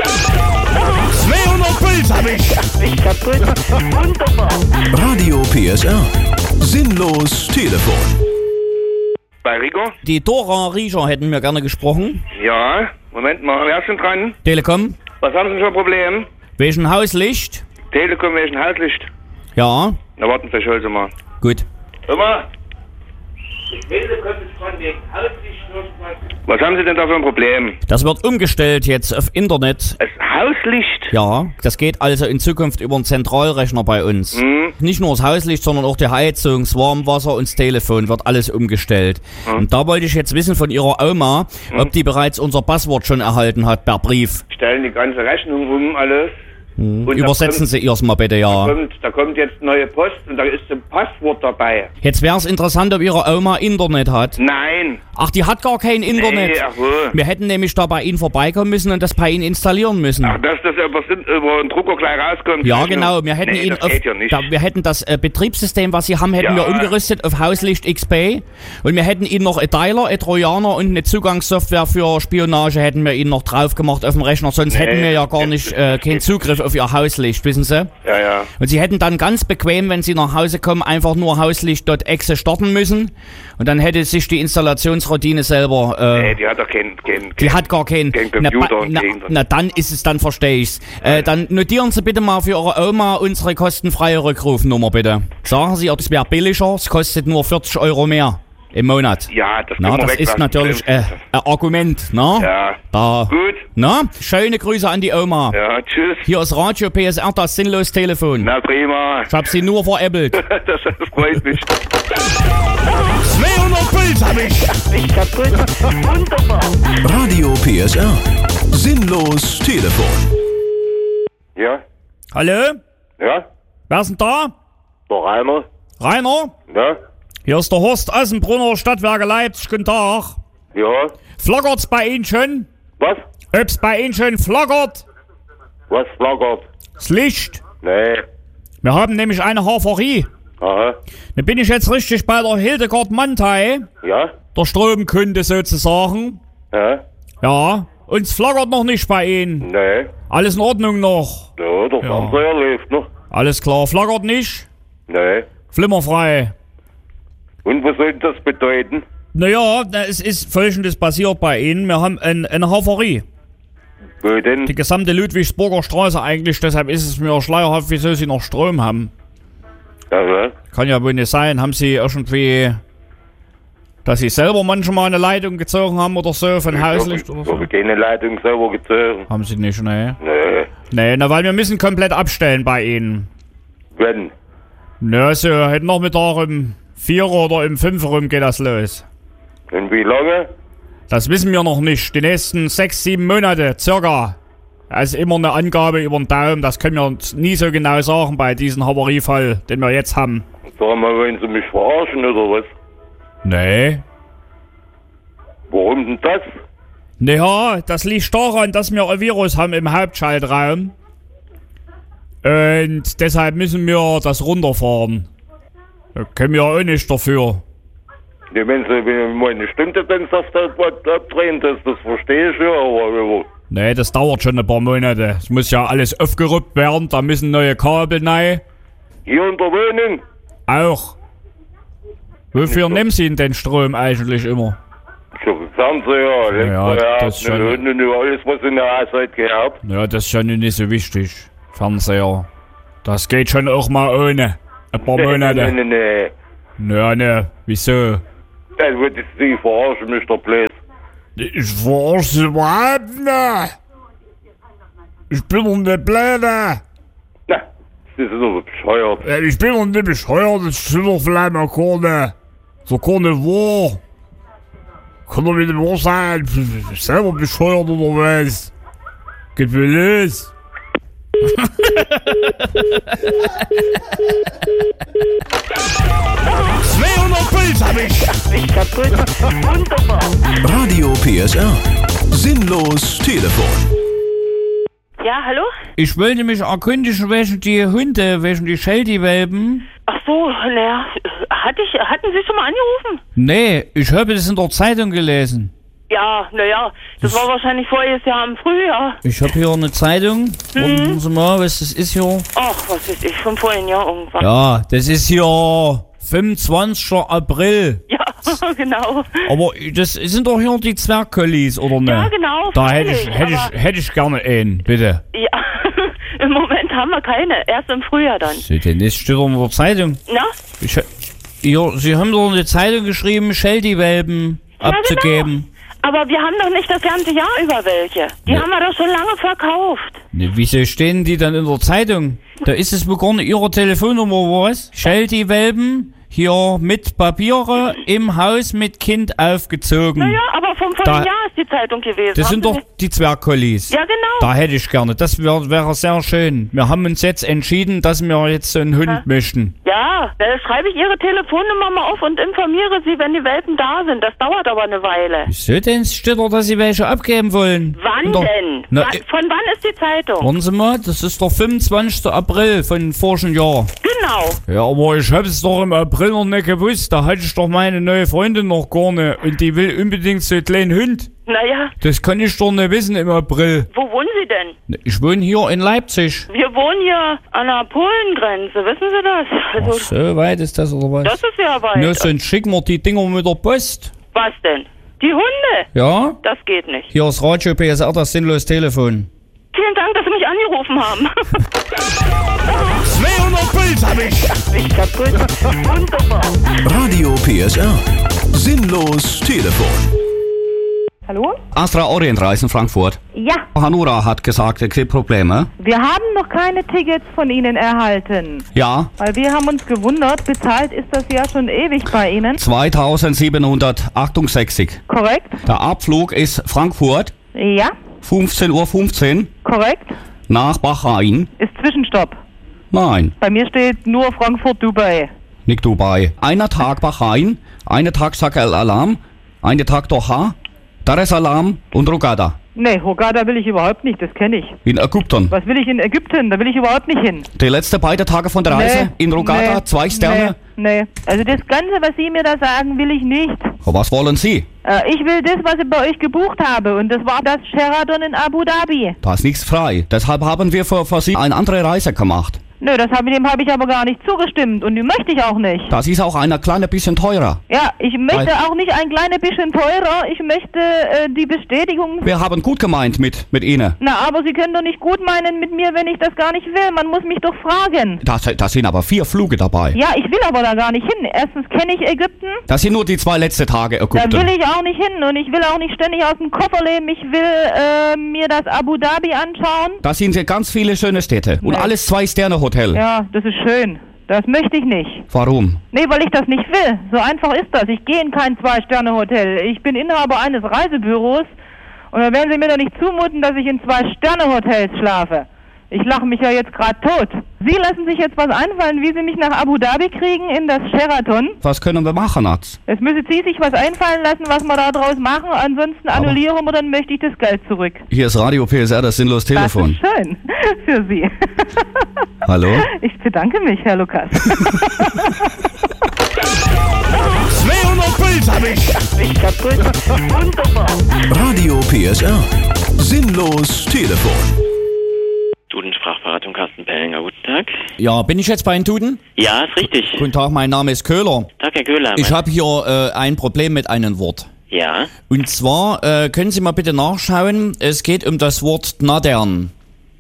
[SPEAKER 4] zweihundert Puls hab ich.
[SPEAKER 14] Ich hab Wunderbar.
[SPEAKER 4] Radio P S R. Sinnlos Telefon.
[SPEAKER 19] Bei Rico?
[SPEAKER 11] Die Dora Riecher hätten wir gerne gesprochen.
[SPEAKER 19] Ja, Moment mal, wer ist denn dran?
[SPEAKER 11] Telekom.
[SPEAKER 19] Was haben Sie denn für ein Problem?
[SPEAKER 11] Wegen Hauslicht.
[SPEAKER 19] Telekom wegen Hauslicht.
[SPEAKER 11] Ja.
[SPEAKER 19] Na warten Sie, Scholze mal.
[SPEAKER 11] Gut.
[SPEAKER 19] Hör mal. Ich will, kommt jetzt dran wegen Hauslicht irgendwas. Was haben Sie denn da für ein Problem?
[SPEAKER 11] Das wird umgestellt jetzt auf Internet.
[SPEAKER 19] Das Hauslicht?
[SPEAKER 11] Ja, das geht also in Zukunft über einen Zentralrechner bei uns.
[SPEAKER 19] Mhm.
[SPEAKER 11] Nicht nur das Hauslicht, sondern auch die Heizung, das Warmwasser und das Telefon wird alles umgestellt.
[SPEAKER 19] Mhm.
[SPEAKER 11] Und da wollte ich jetzt wissen von Ihrer Oma,
[SPEAKER 19] Mhm.
[SPEAKER 11] ob die bereits unser Passwort schon erhalten hat per Brief.
[SPEAKER 19] Stellen die ganze Rechnung um, alles. Und da
[SPEAKER 11] Übersetzen
[SPEAKER 19] kommt-
[SPEAKER 11] Sie ihr's mal bitte, ja.
[SPEAKER 19] Da kommt, da kommt jetzt neue Post und da ist ein Passwort dabei.
[SPEAKER 11] Jetzt wäre es interessant, ob Ihre Oma Internet hat.
[SPEAKER 19] Nein.
[SPEAKER 11] Ach, die hat gar kein Internet.
[SPEAKER 19] Nee, ach so.
[SPEAKER 11] Wir hätten nämlich da bei Ihnen vorbeikommen müssen und das bei Ihnen installieren müssen.
[SPEAKER 19] Ach, dass das über, über den Drucker gleich rauskommt.
[SPEAKER 11] Ja,
[SPEAKER 19] Rechnung.
[SPEAKER 11] genau. Wir hätten
[SPEAKER 19] nee,
[SPEAKER 11] ihn
[SPEAKER 19] das
[SPEAKER 11] auf,
[SPEAKER 19] geht ja nicht.
[SPEAKER 11] da, wir hätten das äh, Betriebssystem, was Sie haben, hätten
[SPEAKER 19] Ja.
[SPEAKER 11] wir umgerüstet auf Hauslicht X P und wir hätten Ihnen noch ein Dialer, ein Trojaner und eine Zugangssoftware für Spionage hätten wir Ihnen noch drauf gemacht auf dem Rechner. Sonst
[SPEAKER 19] Nee,
[SPEAKER 11] hätten wir ja gar nicht äh, keinen Zugriff auf Ihr Hauslicht, wissen Sie?
[SPEAKER 19] Ja, ja.
[SPEAKER 11] Und Sie hätten dann ganz bequem, wenn Sie nach Hause kommen, einfach nur Hauslicht.exe starten müssen und dann hätte sich die Installationsroutine selber. Äh,
[SPEAKER 19] Nee, die hat doch keinen kein,
[SPEAKER 11] die hat gar keinen
[SPEAKER 19] kein
[SPEAKER 11] na,
[SPEAKER 19] Computer
[SPEAKER 11] ba-
[SPEAKER 19] und
[SPEAKER 11] na,
[SPEAKER 19] kein Internet.
[SPEAKER 11] na, dann ist es, dann verstehe ich's. Äh, dann notieren Sie bitte mal für Ihre Oma unsere kostenfreie Rückrufnummer, bitte. Sagen Sie, es wäre billiger, es kostet nur vierzig Euro mehr im Monat.
[SPEAKER 19] Ja, das
[SPEAKER 11] Na,
[SPEAKER 19] können wir
[SPEAKER 11] das ist
[SPEAKER 19] weglassen.
[SPEAKER 11] natürlich äh, ein Argument, ne?
[SPEAKER 19] Ja.
[SPEAKER 11] Da.
[SPEAKER 19] Gut.
[SPEAKER 11] Na, schöne Grüße an die Oma.
[SPEAKER 19] Ja, tschüss.
[SPEAKER 11] Hier ist Radio P S R, das sinnlos Telefon.
[SPEAKER 19] Na prima.
[SPEAKER 11] Ich hab sie nur veräppelt.
[SPEAKER 19] das, das freut mich.
[SPEAKER 4] zweihundert Puls hab ich.
[SPEAKER 14] Ich hab Wunderbar.
[SPEAKER 4] Radio P S R. Sinnlos Telefon.
[SPEAKER 19] Ja?
[SPEAKER 11] Hallo?
[SPEAKER 19] Ja?
[SPEAKER 11] Wer ist denn da?
[SPEAKER 19] Der Rainer?
[SPEAKER 11] Rainer?
[SPEAKER 19] Ja?
[SPEAKER 11] Hier ist der Horst Assenbrunner, Stadtwerke Leipzig. Guten Tag.
[SPEAKER 19] Ja?
[SPEAKER 11] Flackert's bei Ihnen schon?
[SPEAKER 19] Was?
[SPEAKER 11] Ob's bei Ihnen schon flackert?
[SPEAKER 19] Was flackert?
[SPEAKER 11] Das Licht.
[SPEAKER 19] Nee.
[SPEAKER 11] Wir haben nämlich eine Haferie.
[SPEAKER 19] Aha.
[SPEAKER 11] Da bin ich jetzt richtig bei der Hildegard Mantei,
[SPEAKER 19] Ja?
[SPEAKER 11] der Stromkunde sozusagen.
[SPEAKER 19] Ja?
[SPEAKER 11] Ja, uns flackert noch nicht bei Ihnen.
[SPEAKER 19] Nee.
[SPEAKER 11] Alles in Ordnung noch.
[SPEAKER 19] Ja, der
[SPEAKER 11] Ja.
[SPEAKER 19] Fernseher läuft noch.
[SPEAKER 11] Alles klar, flackert nicht.
[SPEAKER 19] Nee.
[SPEAKER 11] Flimmerfrei.
[SPEAKER 19] Und was soll das bedeuten?
[SPEAKER 11] Naja, na, es ist Folgendes passiert bei Ihnen. Wir haben ein, eine Haferie.
[SPEAKER 19] Wo denn?
[SPEAKER 11] Die gesamte Ludwigsburger Straße eigentlich, deshalb ist es mir schleierhaft, wieso Sie noch Strom haben.
[SPEAKER 19] Ja,
[SPEAKER 11] Kann ja wohl nicht sein. Haben Sie irgendwie, dass Sie selber manchmal eine Leitung gezogen haben oder so, von Hauslicht oder
[SPEAKER 19] Ich
[SPEAKER 11] so?
[SPEAKER 19] habe keine Leitung selber gezogen.
[SPEAKER 11] Haben Sie nicht, ne?
[SPEAKER 19] Nee.
[SPEAKER 11] Nee, na, weil wir müssen komplett abstellen bei Ihnen.
[SPEAKER 19] Wenn?
[SPEAKER 11] Na, so, heute Nachmittag um vier oder um fünf rum geht das los.
[SPEAKER 19] Und wie lange?
[SPEAKER 11] Das wissen wir noch nicht. Die nächsten sechs, sieben Monate, circa. Das ist immer eine Angabe über den Daumen. Das können wir uns nie so genau sagen bei diesem Havariefall, den wir jetzt haben.
[SPEAKER 19] Sag mal, wollen Sie mich verarschen oder was?
[SPEAKER 11] Nee.
[SPEAKER 19] Warum denn das?
[SPEAKER 11] Naja, das liegt daran, dass wir ein Virus haben im Hauptschaltraum. Und deshalb müssen wir das runterfahren. Da können wir auch nicht dafür.
[SPEAKER 19] Ja, wenn Sie wenn meine Stunde dann das abdrehen, das, das verstehe ich ja, aber...
[SPEAKER 11] Nee, das dauert schon ein paar Monate. Es muss ja alles aufgerüppt werden, da müssen neue Kabel rein.
[SPEAKER 19] Hier in der Wohnung?
[SPEAKER 11] Auch. Wofür nehmen Sie denn den Strom eigentlich immer?
[SPEAKER 19] Für den Fernseher,
[SPEAKER 11] ja,
[SPEAKER 19] ja,
[SPEAKER 11] das ist schon...
[SPEAKER 19] und, und alles, was in der Zeit gehabt.
[SPEAKER 11] Ja, das ist ja nun nicht so wichtig. Fernseher. Das geht schon auch mal ohne. Ein paar Monate.
[SPEAKER 19] Nee, nee, nee.
[SPEAKER 11] Ja, ne, wieso?
[SPEAKER 19] Das wird Sie verarschen, Mister Blöd.
[SPEAKER 2] Ich verarsche überhaupt nicht. Ich bin doch nicht blöd.
[SPEAKER 19] Na, das ist doch bescheuert.
[SPEAKER 2] Ja, ich bin doch nicht bescheuert, das stimmt doch vielleicht mal gar nicht. So gar nicht wahr. Kann doch nicht wahr sein. Ich bin selber bescheuert oder was? Geht mir los.
[SPEAKER 4] zweihundert Puls hab ich.
[SPEAKER 14] Ich kaputt. Wunderbar.
[SPEAKER 4] Radio P S R. Sinnlos Telefon.
[SPEAKER 14] Ja, hallo?
[SPEAKER 1] Ich wollte mich erkundigen, wegen die Hunde, wegen die Sheltie-Welpen.
[SPEAKER 14] Ach so, naja, hatte ich, hatten Sie schon mal angerufen?
[SPEAKER 1] Nee, ich habe das in der Zeitung gelesen.
[SPEAKER 14] Ja, naja, das, das war wahrscheinlich voriges Jahr im Frühjahr.
[SPEAKER 1] Ich habe hier eine Zeitung.
[SPEAKER 14] Mhm.
[SPEAKER 1] Warten Sie mal, was das ist hier.
[SPEAKER 14] Ach, was weiß ich, vom vorigen Jahr irgendwann.
[SPEAKER 1] Ja, das ist hier fünfundzwanzigster April.
[SPEAKER 14] Ja, genau.
[SPEAKER 1] Aber das sind doch hier die Zwergkollis, oder ne?
[SPEAKER 14] Ja, genau.
[SPEAKER 11] Da hätte ich,
[SPEAKER 14] freilich,
[SPEAKER 11] hätte ich, hätte ich gerne einen, bitte.
[SPEAKER 14] Ja, im Moment haben wir keine. Erst im Frühjahr dann.
[SPEAKER 1] Seht ihr, das steht doch in der Zeitung.
[SPEAKER 14] Na?
[SPEAKER 1] Ich, ja, Sie haben doch in der Zeitung geschrieben, Sheltie-Welpen
[SPEAKER 14] Ja,
[SPEAKER 1] abzugeben.
[SPEAKER 14] Genau. Aber wir haben doch nicht das ganze Jahr über welche. Die
[SPEAKER 1] Ja.
[SPEAKER 14] haben wir doch schon lange verkauft.
[SPEAKER 1] Ne, wieso stehen die dann in der Zeitung? Da ist es wohl gar nicht Ihre Telefonnummer, oder was? Sheltie-Welpen, hier mit Papiere, im Haus mit Kind aufgezogen.
[SPEAKER 14] Naja, aber vom
[SPEAKER 1] Da-
[SPEAKER 14] vorigen Jahr ist die Zeitung gewesen.
[SPEAKER 1] Das
[SPEAKER 14] Haben
[SPEAKER 1] sind
[SPEAKER 14] Sie
[SPEAKER 1] doch
[SPEAKER 14] nicht-
[SPEAKER 1] die Zwergkollis.
[SPEAKER 14] Ja, genau.
[SPEAKER 1] Da hätte ich gerne. Das wäre wär sehr schön. Wir haben uns jetzt entschieden, dass wir jetzt so einen Hund
[SPEAKER 14] Ja.
[SPEAKER 1] möchten.
[SPEAKER 14] Ja, da schreibe ich Ihre Telefonnummer mal auf und informiere Sie, wenn die Welpen da sind. Das dauert aber eine Weile.
[SPEAKER 1] Wieso denn? Steht doch, dass Sie welche abgeben wollen.
[SPEAKER 14] Wann
[SPEAKER 1] In der-
[SPEAKER 14] denn?
[SPEAKER 1] Na,
[SPEAKER 14] Wann,
[SPEAKER 1] äh,
[SPEAKER 14] von wann ist die Zeitung?
[SPEAKER 1] Warten Sie mal, das ist der fünfundzwanzigster April von vorigen Jahr.
[SPEAKER 14] Genau.
[SPEAKER 11] Ja, aber ich hab's doch im April noch nicht gewusst. Da hatte ich doch meine neue Freundin noch gar nicht. Und die will unbedingt so einen kleinen Hund.
[SPEAKER 14] Naja,
[SPEAKER 11] Das kann ich doch nicht wissen im April.
[SPEAKER 14] wo wohnen Sie denn?
[SPEAKER 1] Ich wohne hier in Leipzig.
[SPEAKER 14] Wir wohnen hier an der Polengrenze, wissen Sie das? Also,
[SPEAKER 1] Ach, so weit ist das, oder was?
[SPEAKER 14] das ist ja weit.
[SPEAKER 1] Na, sonst schicken wir die Dinger mit der Post.
[SPEAKER 14] Was denn? Die Hunde?
[SPEAKER 1] Ja?
[SPEAKER 14] Das geht nicht.
[SPEAKER 1] Hier ist Radio P S R, das sinnlos Telefon.
[SPEAKER 14] Vielen Dank, dass Sie mich angerufen haben.
[SPEAKER 4] zweihundert Puls hab ich.
[SPEAKER 14] Ich kaputt. Wunderbar.
[SPEAKER 4] Radio P S R. Sinnlos Telefon.
[SPEAKER 16] Hallo?
[SPEAKER 9] Astra Orientreisen Frankfurt.
[SPEAKER 16] Ja,
[SPEAKER 9] Hanura hat gesagt, es gibt Probleme.
[SPEAKER 16] wir haben noch keine Tickets von Ihnen erhalten.
[SPEAKER 9] Ja,
[SPEAKER 16] Weil wir haben uns gewundert, bezahlt ist das ja schon ewig bei Ihnen.
[SPEAKER 9] zweitausendsiebenhundertachtundsechzig.
[SPEAKER 16] Korrekt?
[SPEAKER 9] Der Abflug ist Frankfurt,
[SPEAKER 16] Ja,
[SPEAKER 9] fünfzehn Uhr fünfzehn,
[SPEAKER 16] korrekt.
[SPEAKER 9] nach Bahrain.
[SPEAKER 16] Ist Zwischenstopp.
[SPEAKER 9] Nein,
[SPEAKER 16] Bei mir steht nur Frankfurt-Dubai.
[SPEAKER 9] nicht Dubai. Einer Tag Bahrain, einer Tag Shah al-Alam, einer Tag Doha, Dar es Salaam und Hurghada.
[SPEAKER 16] Nee, Hurghada will ich überhaupt nicht, das kenne ich.
[SPEAKER 9] In Ägypten.
[SPEAKER 16] Was will ich in Ägypten? Da will ich überhaupt nicht hin.
[SPEAKER 9] Die letzten beiden Tage von der Reise
[SPEAKER 16] Nee,
[SPEAKER 9] in Hurghada,
[SPEAKER 16] nee,
[SPEAKER 9] zwei Sterne.
[SPEAKER 16] Nee, nee. Also das Ganze, was Sie mir da sagen, will ich nicht.
[SPEAKER 9] Was wollen Sie?
[SPEAKER 16] Äh, ich will das, was ich bei euch gebucht habe. Und das war das Sheraton in Abu Dhabi.
[SPEAKER 9] Da ist nichts frei. Deshalb haben wir für, für Sie eine andere Reise gemacht.
[SPEAKER 16] Nö, das hab, dem habe ich aber gar nicht zugestimmt. Und die möchte ich auch nicht.
[SPEAKER 9] Das ist auch ein kleines bisschen teurer.
[SPEAKER 16] Ja, ich möchte
[SPEAKER 9] Weil-
[SPEAKER 16] auch nicht ein kleines bisschen teurer. Ich möchte äh, die Bestätigung...
[SPEAKER 9] Wir haben gut gemeint mit, mit Ihnen.
[SPEAKER 16] Na, aber Sie können doch nicht gut meinen mit mir, wenn ich das gar nicht will. Man muss mich doch fragen.
[SPEAKER 9] Da, da sind aber vier Flüge dabei.
[SPEAKER 16] Ja, ich will aber da gar nicht hin. Erstens kenne ich Ägypten.
[SPEAKER 9] Das sind nur die zwei letzten Tage
[SPEAKER 16] Da
[SPEAKER 9] Ägypten.
[SPEAKER 16] will ich auch nicht hin. Und ich will auch nicht ständig aus dem Koffer leben. Ich will äh, mir das Abu Dhabi anschauen.
[SPEAKER 9] Da sind ganz viele schöne Städte. Und
[SPEAKER 16] Nee.
[SPEAKER 9] alles Zwei-Sterne-Hotel.
[SPEAKER 16] Ja, das ist schön. Das möchte ich nicht.
[SPEAKER 9] Warum?
[SPEAKER 16] Nee, weil ich das nicht will. So einfach ist das. Ich gehe in kein Zwei-Sterne-Hotel. Ich bin Inhaber eines Reisebüros und da werden Sie mir doch nicht zumuten, dass ich in Zwei-Sterne-Hotels schlafe. Ich lache mich ja jetzt gerade tot. Sie lassen sich jetzt was einfallen, wie Sie mich nach Abu Dhabi kriegen in das Sheraton.
[SPEAKER 9] Was können wir machen, Arzt?
[SPEAKER 16] Jetzt müssen Sie sich was einfallen lassen, was wir da draus machen. Ansonsten
[SPEAKER 9] Aber
[SPEAKER 16] annullieren wir, dann möchte ich das Geld zurück.
[SPEAKER 9] Hier ist Radio P S R, das sinnlos Telefon.
[SPEAKER 16] Das ist schön für Sie.
[SPEAKER 9] Hallo?
[SPEAKER 16] Ich bedanke mich, Herr Lukas.
[SPEAKER 2] zweihundert Puls hab ich.
[SPEAKER 6] Ich kaputt. Wunderbar.
[SPEAKER 4] Radio P S R. Sinnlos Telefon.
[SPEAKER 20] Duden-Sprachberatung, Carsten Pellinger, guten Tag.
[SPEAKER 9] Ja, bin ich jetzt bei den Duden?
[SPEAKER 20] Ja, ist richtig.
[SPEAKER 9] Guten Tag, mein Name ist Köhler.
[SPEAKER 20] Tag, Herr Köhler.
[SPEAKER 9] Ich habe hier äh, ein Problem mit einem Wort.
[SPEAKER 20] Ja.
[SPEAKER 9] Und zwar, äh, können Sie mal bitte nachschauen, es geht um das Wort Gnadern.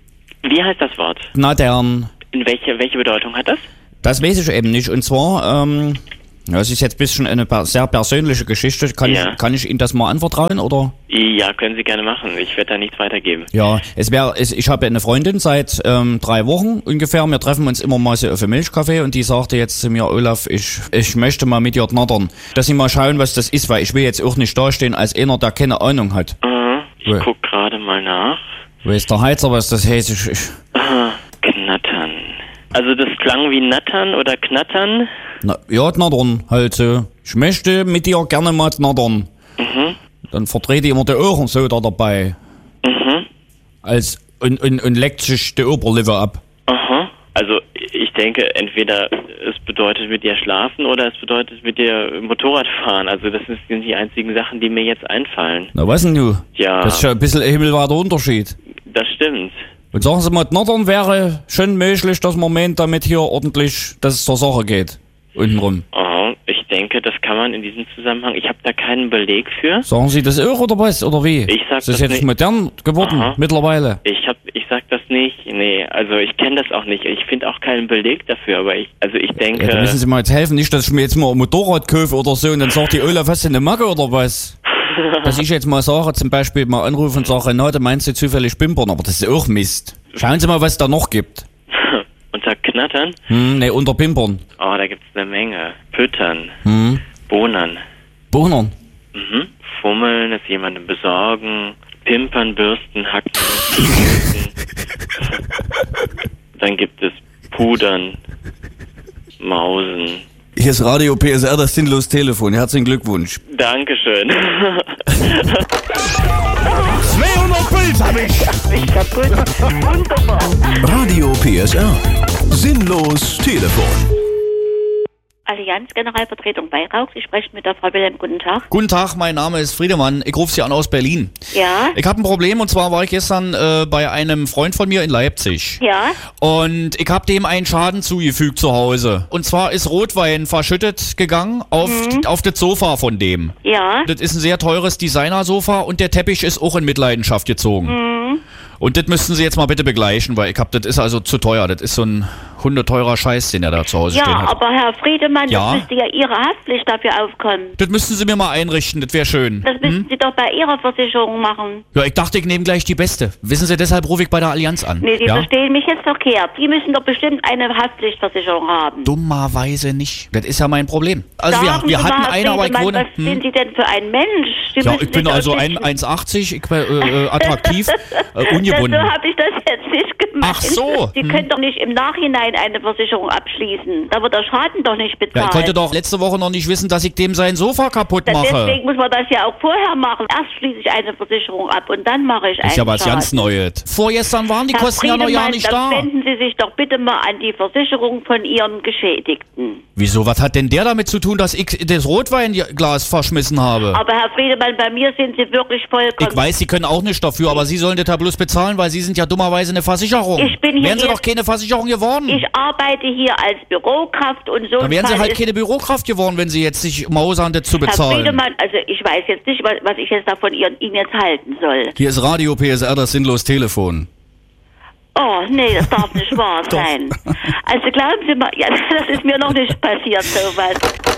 [SPEAKER 20] Wie heißt das Wort?
[SPEAKER 9] Gnadern.
[SPEAKER 20] In welche, welche Bedeutung hat das?
[SPEAKER 9] Das weiß ich eben nicht. Und zwar, ähm, das ist jetzt ein bisschen eine per- sehr persönliche Geschichte. Kann,
[SPEAKER 20] Ja.
[SPEAKER 9] ich, kann ich Ihnen das mal anvertrauen, oder?
[SPEAKER 20] Ja, können Sie gerne machen. Ich werde da nichts weitergeben.
[SPEAKER 9] Ja, es wäre, es, ich habe eine Freundin seit ähm, drei Wochen ungefähr. Wir treffen uns immer mal so auf einem Milchkaffee und die sagte jetzt zu mir, Olaf, ich, ich möchte mal mit dir knattern. Dass Sie mal schauen, was das ist, weil ich will jetzt auch nicht dastehen als einer, der keine Ahnung hat.
[SPEAKER 20] Aha, ich
[SPEAKER 9] Wo-
[SPEAKER 20] guck gerade mal nach.
[SPEAKER 9] Weiß der Heizer, was das heißt? Ich, ich,
[SPEAKER 20] Aha, knattern. Also das klang wie nattern oder knattern.
[SPEAKER 9] na, ja, knattern, halt so. Ich möchte mit dir gerne mal knattern.
[SPEAKER 20] Mhm,
[SPEAKER 9] Dann verdreht die immer die Ohren so da dabei.
[SPEAKER 20] mhm,
[SPEAKER 9] Als, und, und, und leckt sich die Oberlippe ab.
[SPEAKER 20] aha. Also ich denke, entweder es bedeutet mit dir schlafen oder es bedeutet mit dir Motorrad fahren. Also das sind die einzigen Sachen, die mir jetzt einfallen.
[SPEAKER 9] Na, was denn du?
[SPEAKER 20] Ja.
[SPEAKER 9] Das ist ja ein bisschen ein himmelweiter Unterschied.
[SPEAKER 20] Das stimmt.
[SPEAKER 9] Und sagen Sie mal, knattern wäre schon möglich, dass man meint, damit hier ordentlich, dass es zur Sache geht. Untenrum.
[SPEAKER 20] Oh, ich denke, das kann man in diesem Zusammenhang. Ich habe da keinen Beleg für.
[SPEAKER 9] Sagen Sie das auch oder was? Oder wie?
[SPEAKER 20] Ich sag
[SPEAKER 9] das ist
[SPEAKER 20] das
[SPEAKER 9] jetzt
[SPEAKER 20] nicht.
[SPEAKER 9] modern geworden,
[SPEAKER 20] Aha.
[SPEAKER 9] mittlerweile.
[SPEAKER 20] Ich hab, ich sag das nicht. Nee, also ich kenne das auch nicht. Ich finde auch keinen Beleg dafür, aber ich, also ich denke.
[SPEAKER 9] Ja, da müssen Sie mal jetzt helfen, nicht, dass ich mir jetzt mal ein Motorrad kaufe oder so und dann sagt die Olaf, hast du eine Macke oder was? Dass ich jetzt mal sage, zum Beispiel mal anrufe und sage, Renate, meinst du zufällig Pimpern? Aber das ist auch Mist. Schauen Sie mal, was da noch gibt.
[SPEAKER 20] Unter Knattern?
[SPEAKER 9] Hm, ne, unter Pimpern.
[SPEAKER 20] Oh, da gibt's eine Menge. Füttern.
[SPEAKER 9] Hm.
[SPEAKER 20] Bohnern.
[SPEAKER 9] Bohnern.
[SPEAKER 20] Mhm. Fummeln, es jemandem besorgen. Pimpern, bürsten, hacken. Bürsten. Dann gibt es Pudern. Mausen.
[SPEAKER 9] Hier ist Radio P S R, das sinnlos Telefon. Herzlichen Glückwunsch.
[SPEAKER 20] Dankeschön.
[SPEAKER 2] zweihundert Puls hab ich.
[SPEAKER 6] Ich kaputt. Wunderbar.
[SPEAKER 4] Radio P S R. Sinnlos Telefon.
[SPEAKER 21] Allianz Generalvertretung Weihrauch. Sie sprechen mit der Frau Wilhelm. Guten Tag.
[SPEAKER 9] Guten Tag, mein Name ist Friedemann. Ich rufe Sie an aus Berlin.
[SPEAKER 21] Ja.
[SPEAKER 9] Ich habe ein Problem und zwar war ich gestern äh, bei einem Freund von mir in Leipzig.
[SPEAKER 21] Ja.
[SPEAKER 9] Und ich habe dem einen Schaden zugefügt zu Hause. Und zwar ist Rotwein verschüttet gegangen auf,
[SPEAKER 21] Mhm.
[SPEAKER 9] auf das Sofa von dem.
[SPEAKER 21] Ja.
[SPEAKER 9] Das ist ein sehr teures Designersofa und der Teppich ist auch in Mitleidenschaft gezogen.
[SPEAKER 21] Mhm.
[SPEAKER 9] Und das müssten Sie jetzt mal bitte begleichen, weil ich hab, das ist also zu teuer. Das ist so ein hundeteurer Scheiß, den er da zu Hause
[SPEAKER 21] Ja,
[SPEAKER 9] stehen hat.
[SPEAKER 21] aber Herr Friedemann,
[SPEAKER 9] Ja?
[SPEAKER 21] das müsste ja Ihre Haftpflicht dafür aufkommen.
[SPEAKER 9] Das müssten Sie mir mal einrichten, das wäre schön.
[SPEAKER 21] Das müssten Sie doch bei Ihrer Versicherung machen.
[SPEAKER 9] Ja, ich dachte, ich nehme gleich die beste. Wissen Sie, deshalb rufe ich bei der Allianz an.
[SPEAKER 21] Nee, Sie
[SPEAKER 9] ja?
[SPEAKER 21] verstehen mich jetzt verkehrt. Sie müssen doch bestimmt eine Haftpflichtversicherung haben.
[SPEAKER 9] Dummerweise nicht. Das ist ja mein Problem. Also wir,
[SPEAKER 21] Sagen
[SPEAKER 9] wir
[SPEAKER 21] Sie
[SPEAKER 9] hatten
[SPEAKER 21] mal, Herr
[SPEAKER 9] eine, aber ich
[SPEAKER 21] Friedemann,
[SPEAKER 9] wohne...
[SPEAKER 21] was sind Sie denn für ein Mensch? Sie
[SPEAKER 9] Ja,
[SPEAKER 21] müssen
[SPEAKER 9] ich bin
[SPEAKER 21] sich
[SPEAKER 9] also
[SPEAKER 21] doch
[SPEAKER 9] ein
[SPEAKER 21] nicht-
[SPEAKER 9] eins achtzig, ich bin äh, äh, attraktiv, äh, ungebunden.
[SPEAKER 21] So habe ich das jetzt nicht gemeint.
[SPEAKER 9] Ach so.
[SPEAKER 21] Sie
[SPEAKER 9] Hm.
[SPEAKER 21] können doch nicht im Nachhinein eine Versicherung abschließen. Da wird der Schaden doch nicht
[SPEAKER 9] Ja,
[SPEAKER 21] bezahlt.
[SPEAKER 9] ich konnte doch letzte Woche noch nicht wissen, dass ich dem sein Sofa kaputt
[SPEAKER 21] Da-
[SPEAKER 9] mache.
[SPEAKER 21] Deswegen muss man das ja auch vorher machen. Erst schließe ich eine Versicherung ab und dann mache ich einen
[SPEAKER 9] Ist ja was
[SPEAKER 21] Schaden.
[SPEAKER 9] ganz Neues. Vorgestern waren die
[SPEAKER 21] Herr
[SPEAKER 9] Kosten ja noch ja
[SPEAKER 21] Friedemann,
[SPEAKER 9] nicht
[SPEAKER 21] dann
[SPEAKER 9] da.
[SPEAKER 21] wenden Sie sich doch bitte mal an die Versicherung von Ihrem Geschädigten.
[SPEAKER 9] Wieso, was hat denn der damit zu tun, dass ich das Rotweinglas verschmissen habe?
[SPEAKER 21] Aber Herr Friedemann, bei mir sind Sie wirklich vollkommen...
[SPEAKER 9] Ich weiß, Sie können auch nicht dafür, aber Sie sollen das ja bloß bezahlen, weil Sie sind ja dummerweise eine Versicherung.
[SPEAKER 21] Ich bin hier
[SPEAKER 9] Wären Sie
[SPEAKER 21] jetzt-
[SPEAKER 9] doch keine Versicherung geworden.
[SPEAKER 21] Ich arbeite hier als Bürokraft und so...
[SPEAKER 9] Da wären Sie
[SPEAKER 21] ein
[SPEAKER 9] halt
[SPEAKER 21] Fall
[SPEAKER 9] keine Bürokraft geworden, wenn Sie jetzt sich mausern, das zu
[SPEAKER 21] ist- Herr
[SPEAKER 9] bezahlen.
[SPEAKER 21] Friedemann, also ich weiß jetzt nicht, was, was ich jetzt da von Ihren, Ihnen jetzt halten soll.
[SPEAKER 9] Hier ist Radio P S R, das sinnlos Telefon.
[SPEAKER 21] Oh, nee, das darf nicht wahr
[SPEAKER 9] Doch.
[SPEAKER 21] sein. Also glauben Sie mal, ja, das ist mir noch nicht passiert, sowas.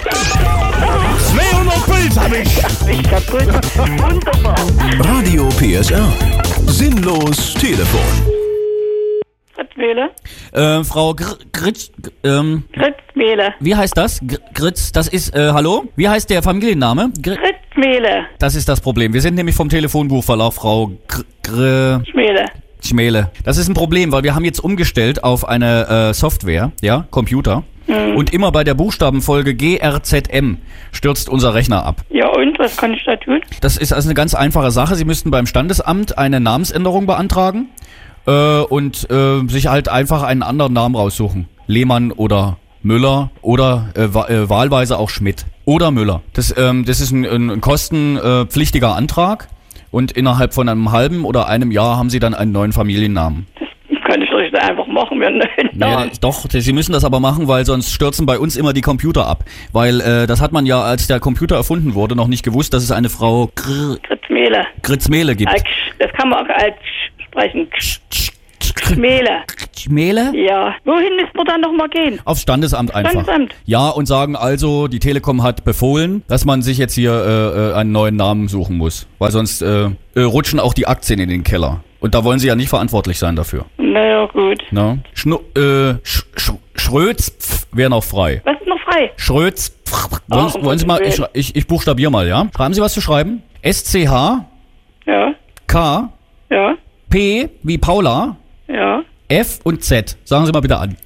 [SPEAKER 2] zweihundert Puls hab ich.
[SPEAKER 6] Ich kaputt. Wunderbar.
[SPEAKER 4] Radio P S R. Sinnlos Telefon.
[SPEAKER 21] Fritzmühle.
[SPEAKER 7] Äh, Frau Gr Gritz, ähm,
[SPEAKER 21] Fritzmühle.
[SPEAKER 7] wie heißt das? Gr Gritz, das ist, äh, hallo? Wie heißt der Familienname? Gr
[SPEAKER 21] Fritzmühle.
[SPEAKER 7] Das ist das Problem. Wir sind nämlich vom Telefonbuchverlag, Frau Gr Gr
[SPEAKER 21] Schmähle.
[SPEAKER 7] Schmähle. Das ist ein Problem, weil wir haben jetzt umgestellt auf eine äh, Software, ja, Computer.
[SPEAKER 21] Mhm.
[SPEAKER 7] Und immer bei der Buchstabenfolge G R Z M stürzt unser Rechner ab.
[SPEAKER 21] Ja, und was kann ich da tun?
[SPEAKER 7] Das ist also eine ganz einfache Sache. Sie müssten beim Standesamt eine Namensänderung beantragen äh, und äh, sich halt einfach einen anderen Namen raussuchen. Lehmann oder Müller oder äh, wa äh, wahlweise auch Schmidt oder Müller. Das, ähm, das ist ein, ein kostenpflichtiger äh, Antrag und innerhalb von einem halben oder einem Jahr haben Sie dann einen neuen Familiennamen.
[SPEAKER 21] Kann ich doch nicht einfach machen, wir neuen Namen.
[SPEAKER 7] Nee, doch, Sie müssen das aber machen, weil sonst stürzen bei uns immer die Computer ab. Weil äh, das hat man ja, als der Computer erfunden wurde, noch nicht gewusst, dass es eine Frau Gr
[SPEAKER 21] Gritzmele.
[SPEAKER 7] Gritzmele gibt.
[SPEAKER 21] Das kann man auch als sprechen. Schmähle.
[SPEAKER 7] Schmähle?
[SPEAKER 21] Ja. Wohin müssen wir dann nochmal gehen?
[SPEAKER 7] Aufs Standesamt einfach.
[SPEAKER 21] Standesamt.
[SPEAKER 7] Ja, und sagen also, die Telekom hat befohlen, dass man sich jetzt hier äh, einen neuen Namen suchen muss. Weil sonst äh, äh, rutschen auch die Aktien in den Keller. Und da wollen sie ja nicht verantwortlich sein dafür.
[SPEAKER 21] Naja, gut.
[SPEAKER 7] Na? Schnu äh, Sch Sch Schrötz wäre noch frei.
[SPEAKER 21] Was ist noch frei?
[SPEAKER 7] Schrötz. Wollen,
[SPEAKER 21] Ach, um
[SPEAKER 7] wollen Sie mal, ich,
[SPEAKER 21] Willen.
[SPEAKER 7] ich, ich buchstabiere mal, ja? Schreiben Sie was zu schreiben? S C H.
[SPEAKER 21] Ja.
[SPEAKER 7] K.
[SPEAKER 21] Ja.
[SPEAKER 7] P wie Paula.
[SPEAKER 21] Ja.
[SPEAKER 7] F und Z. Sagen Sie mal bitte an.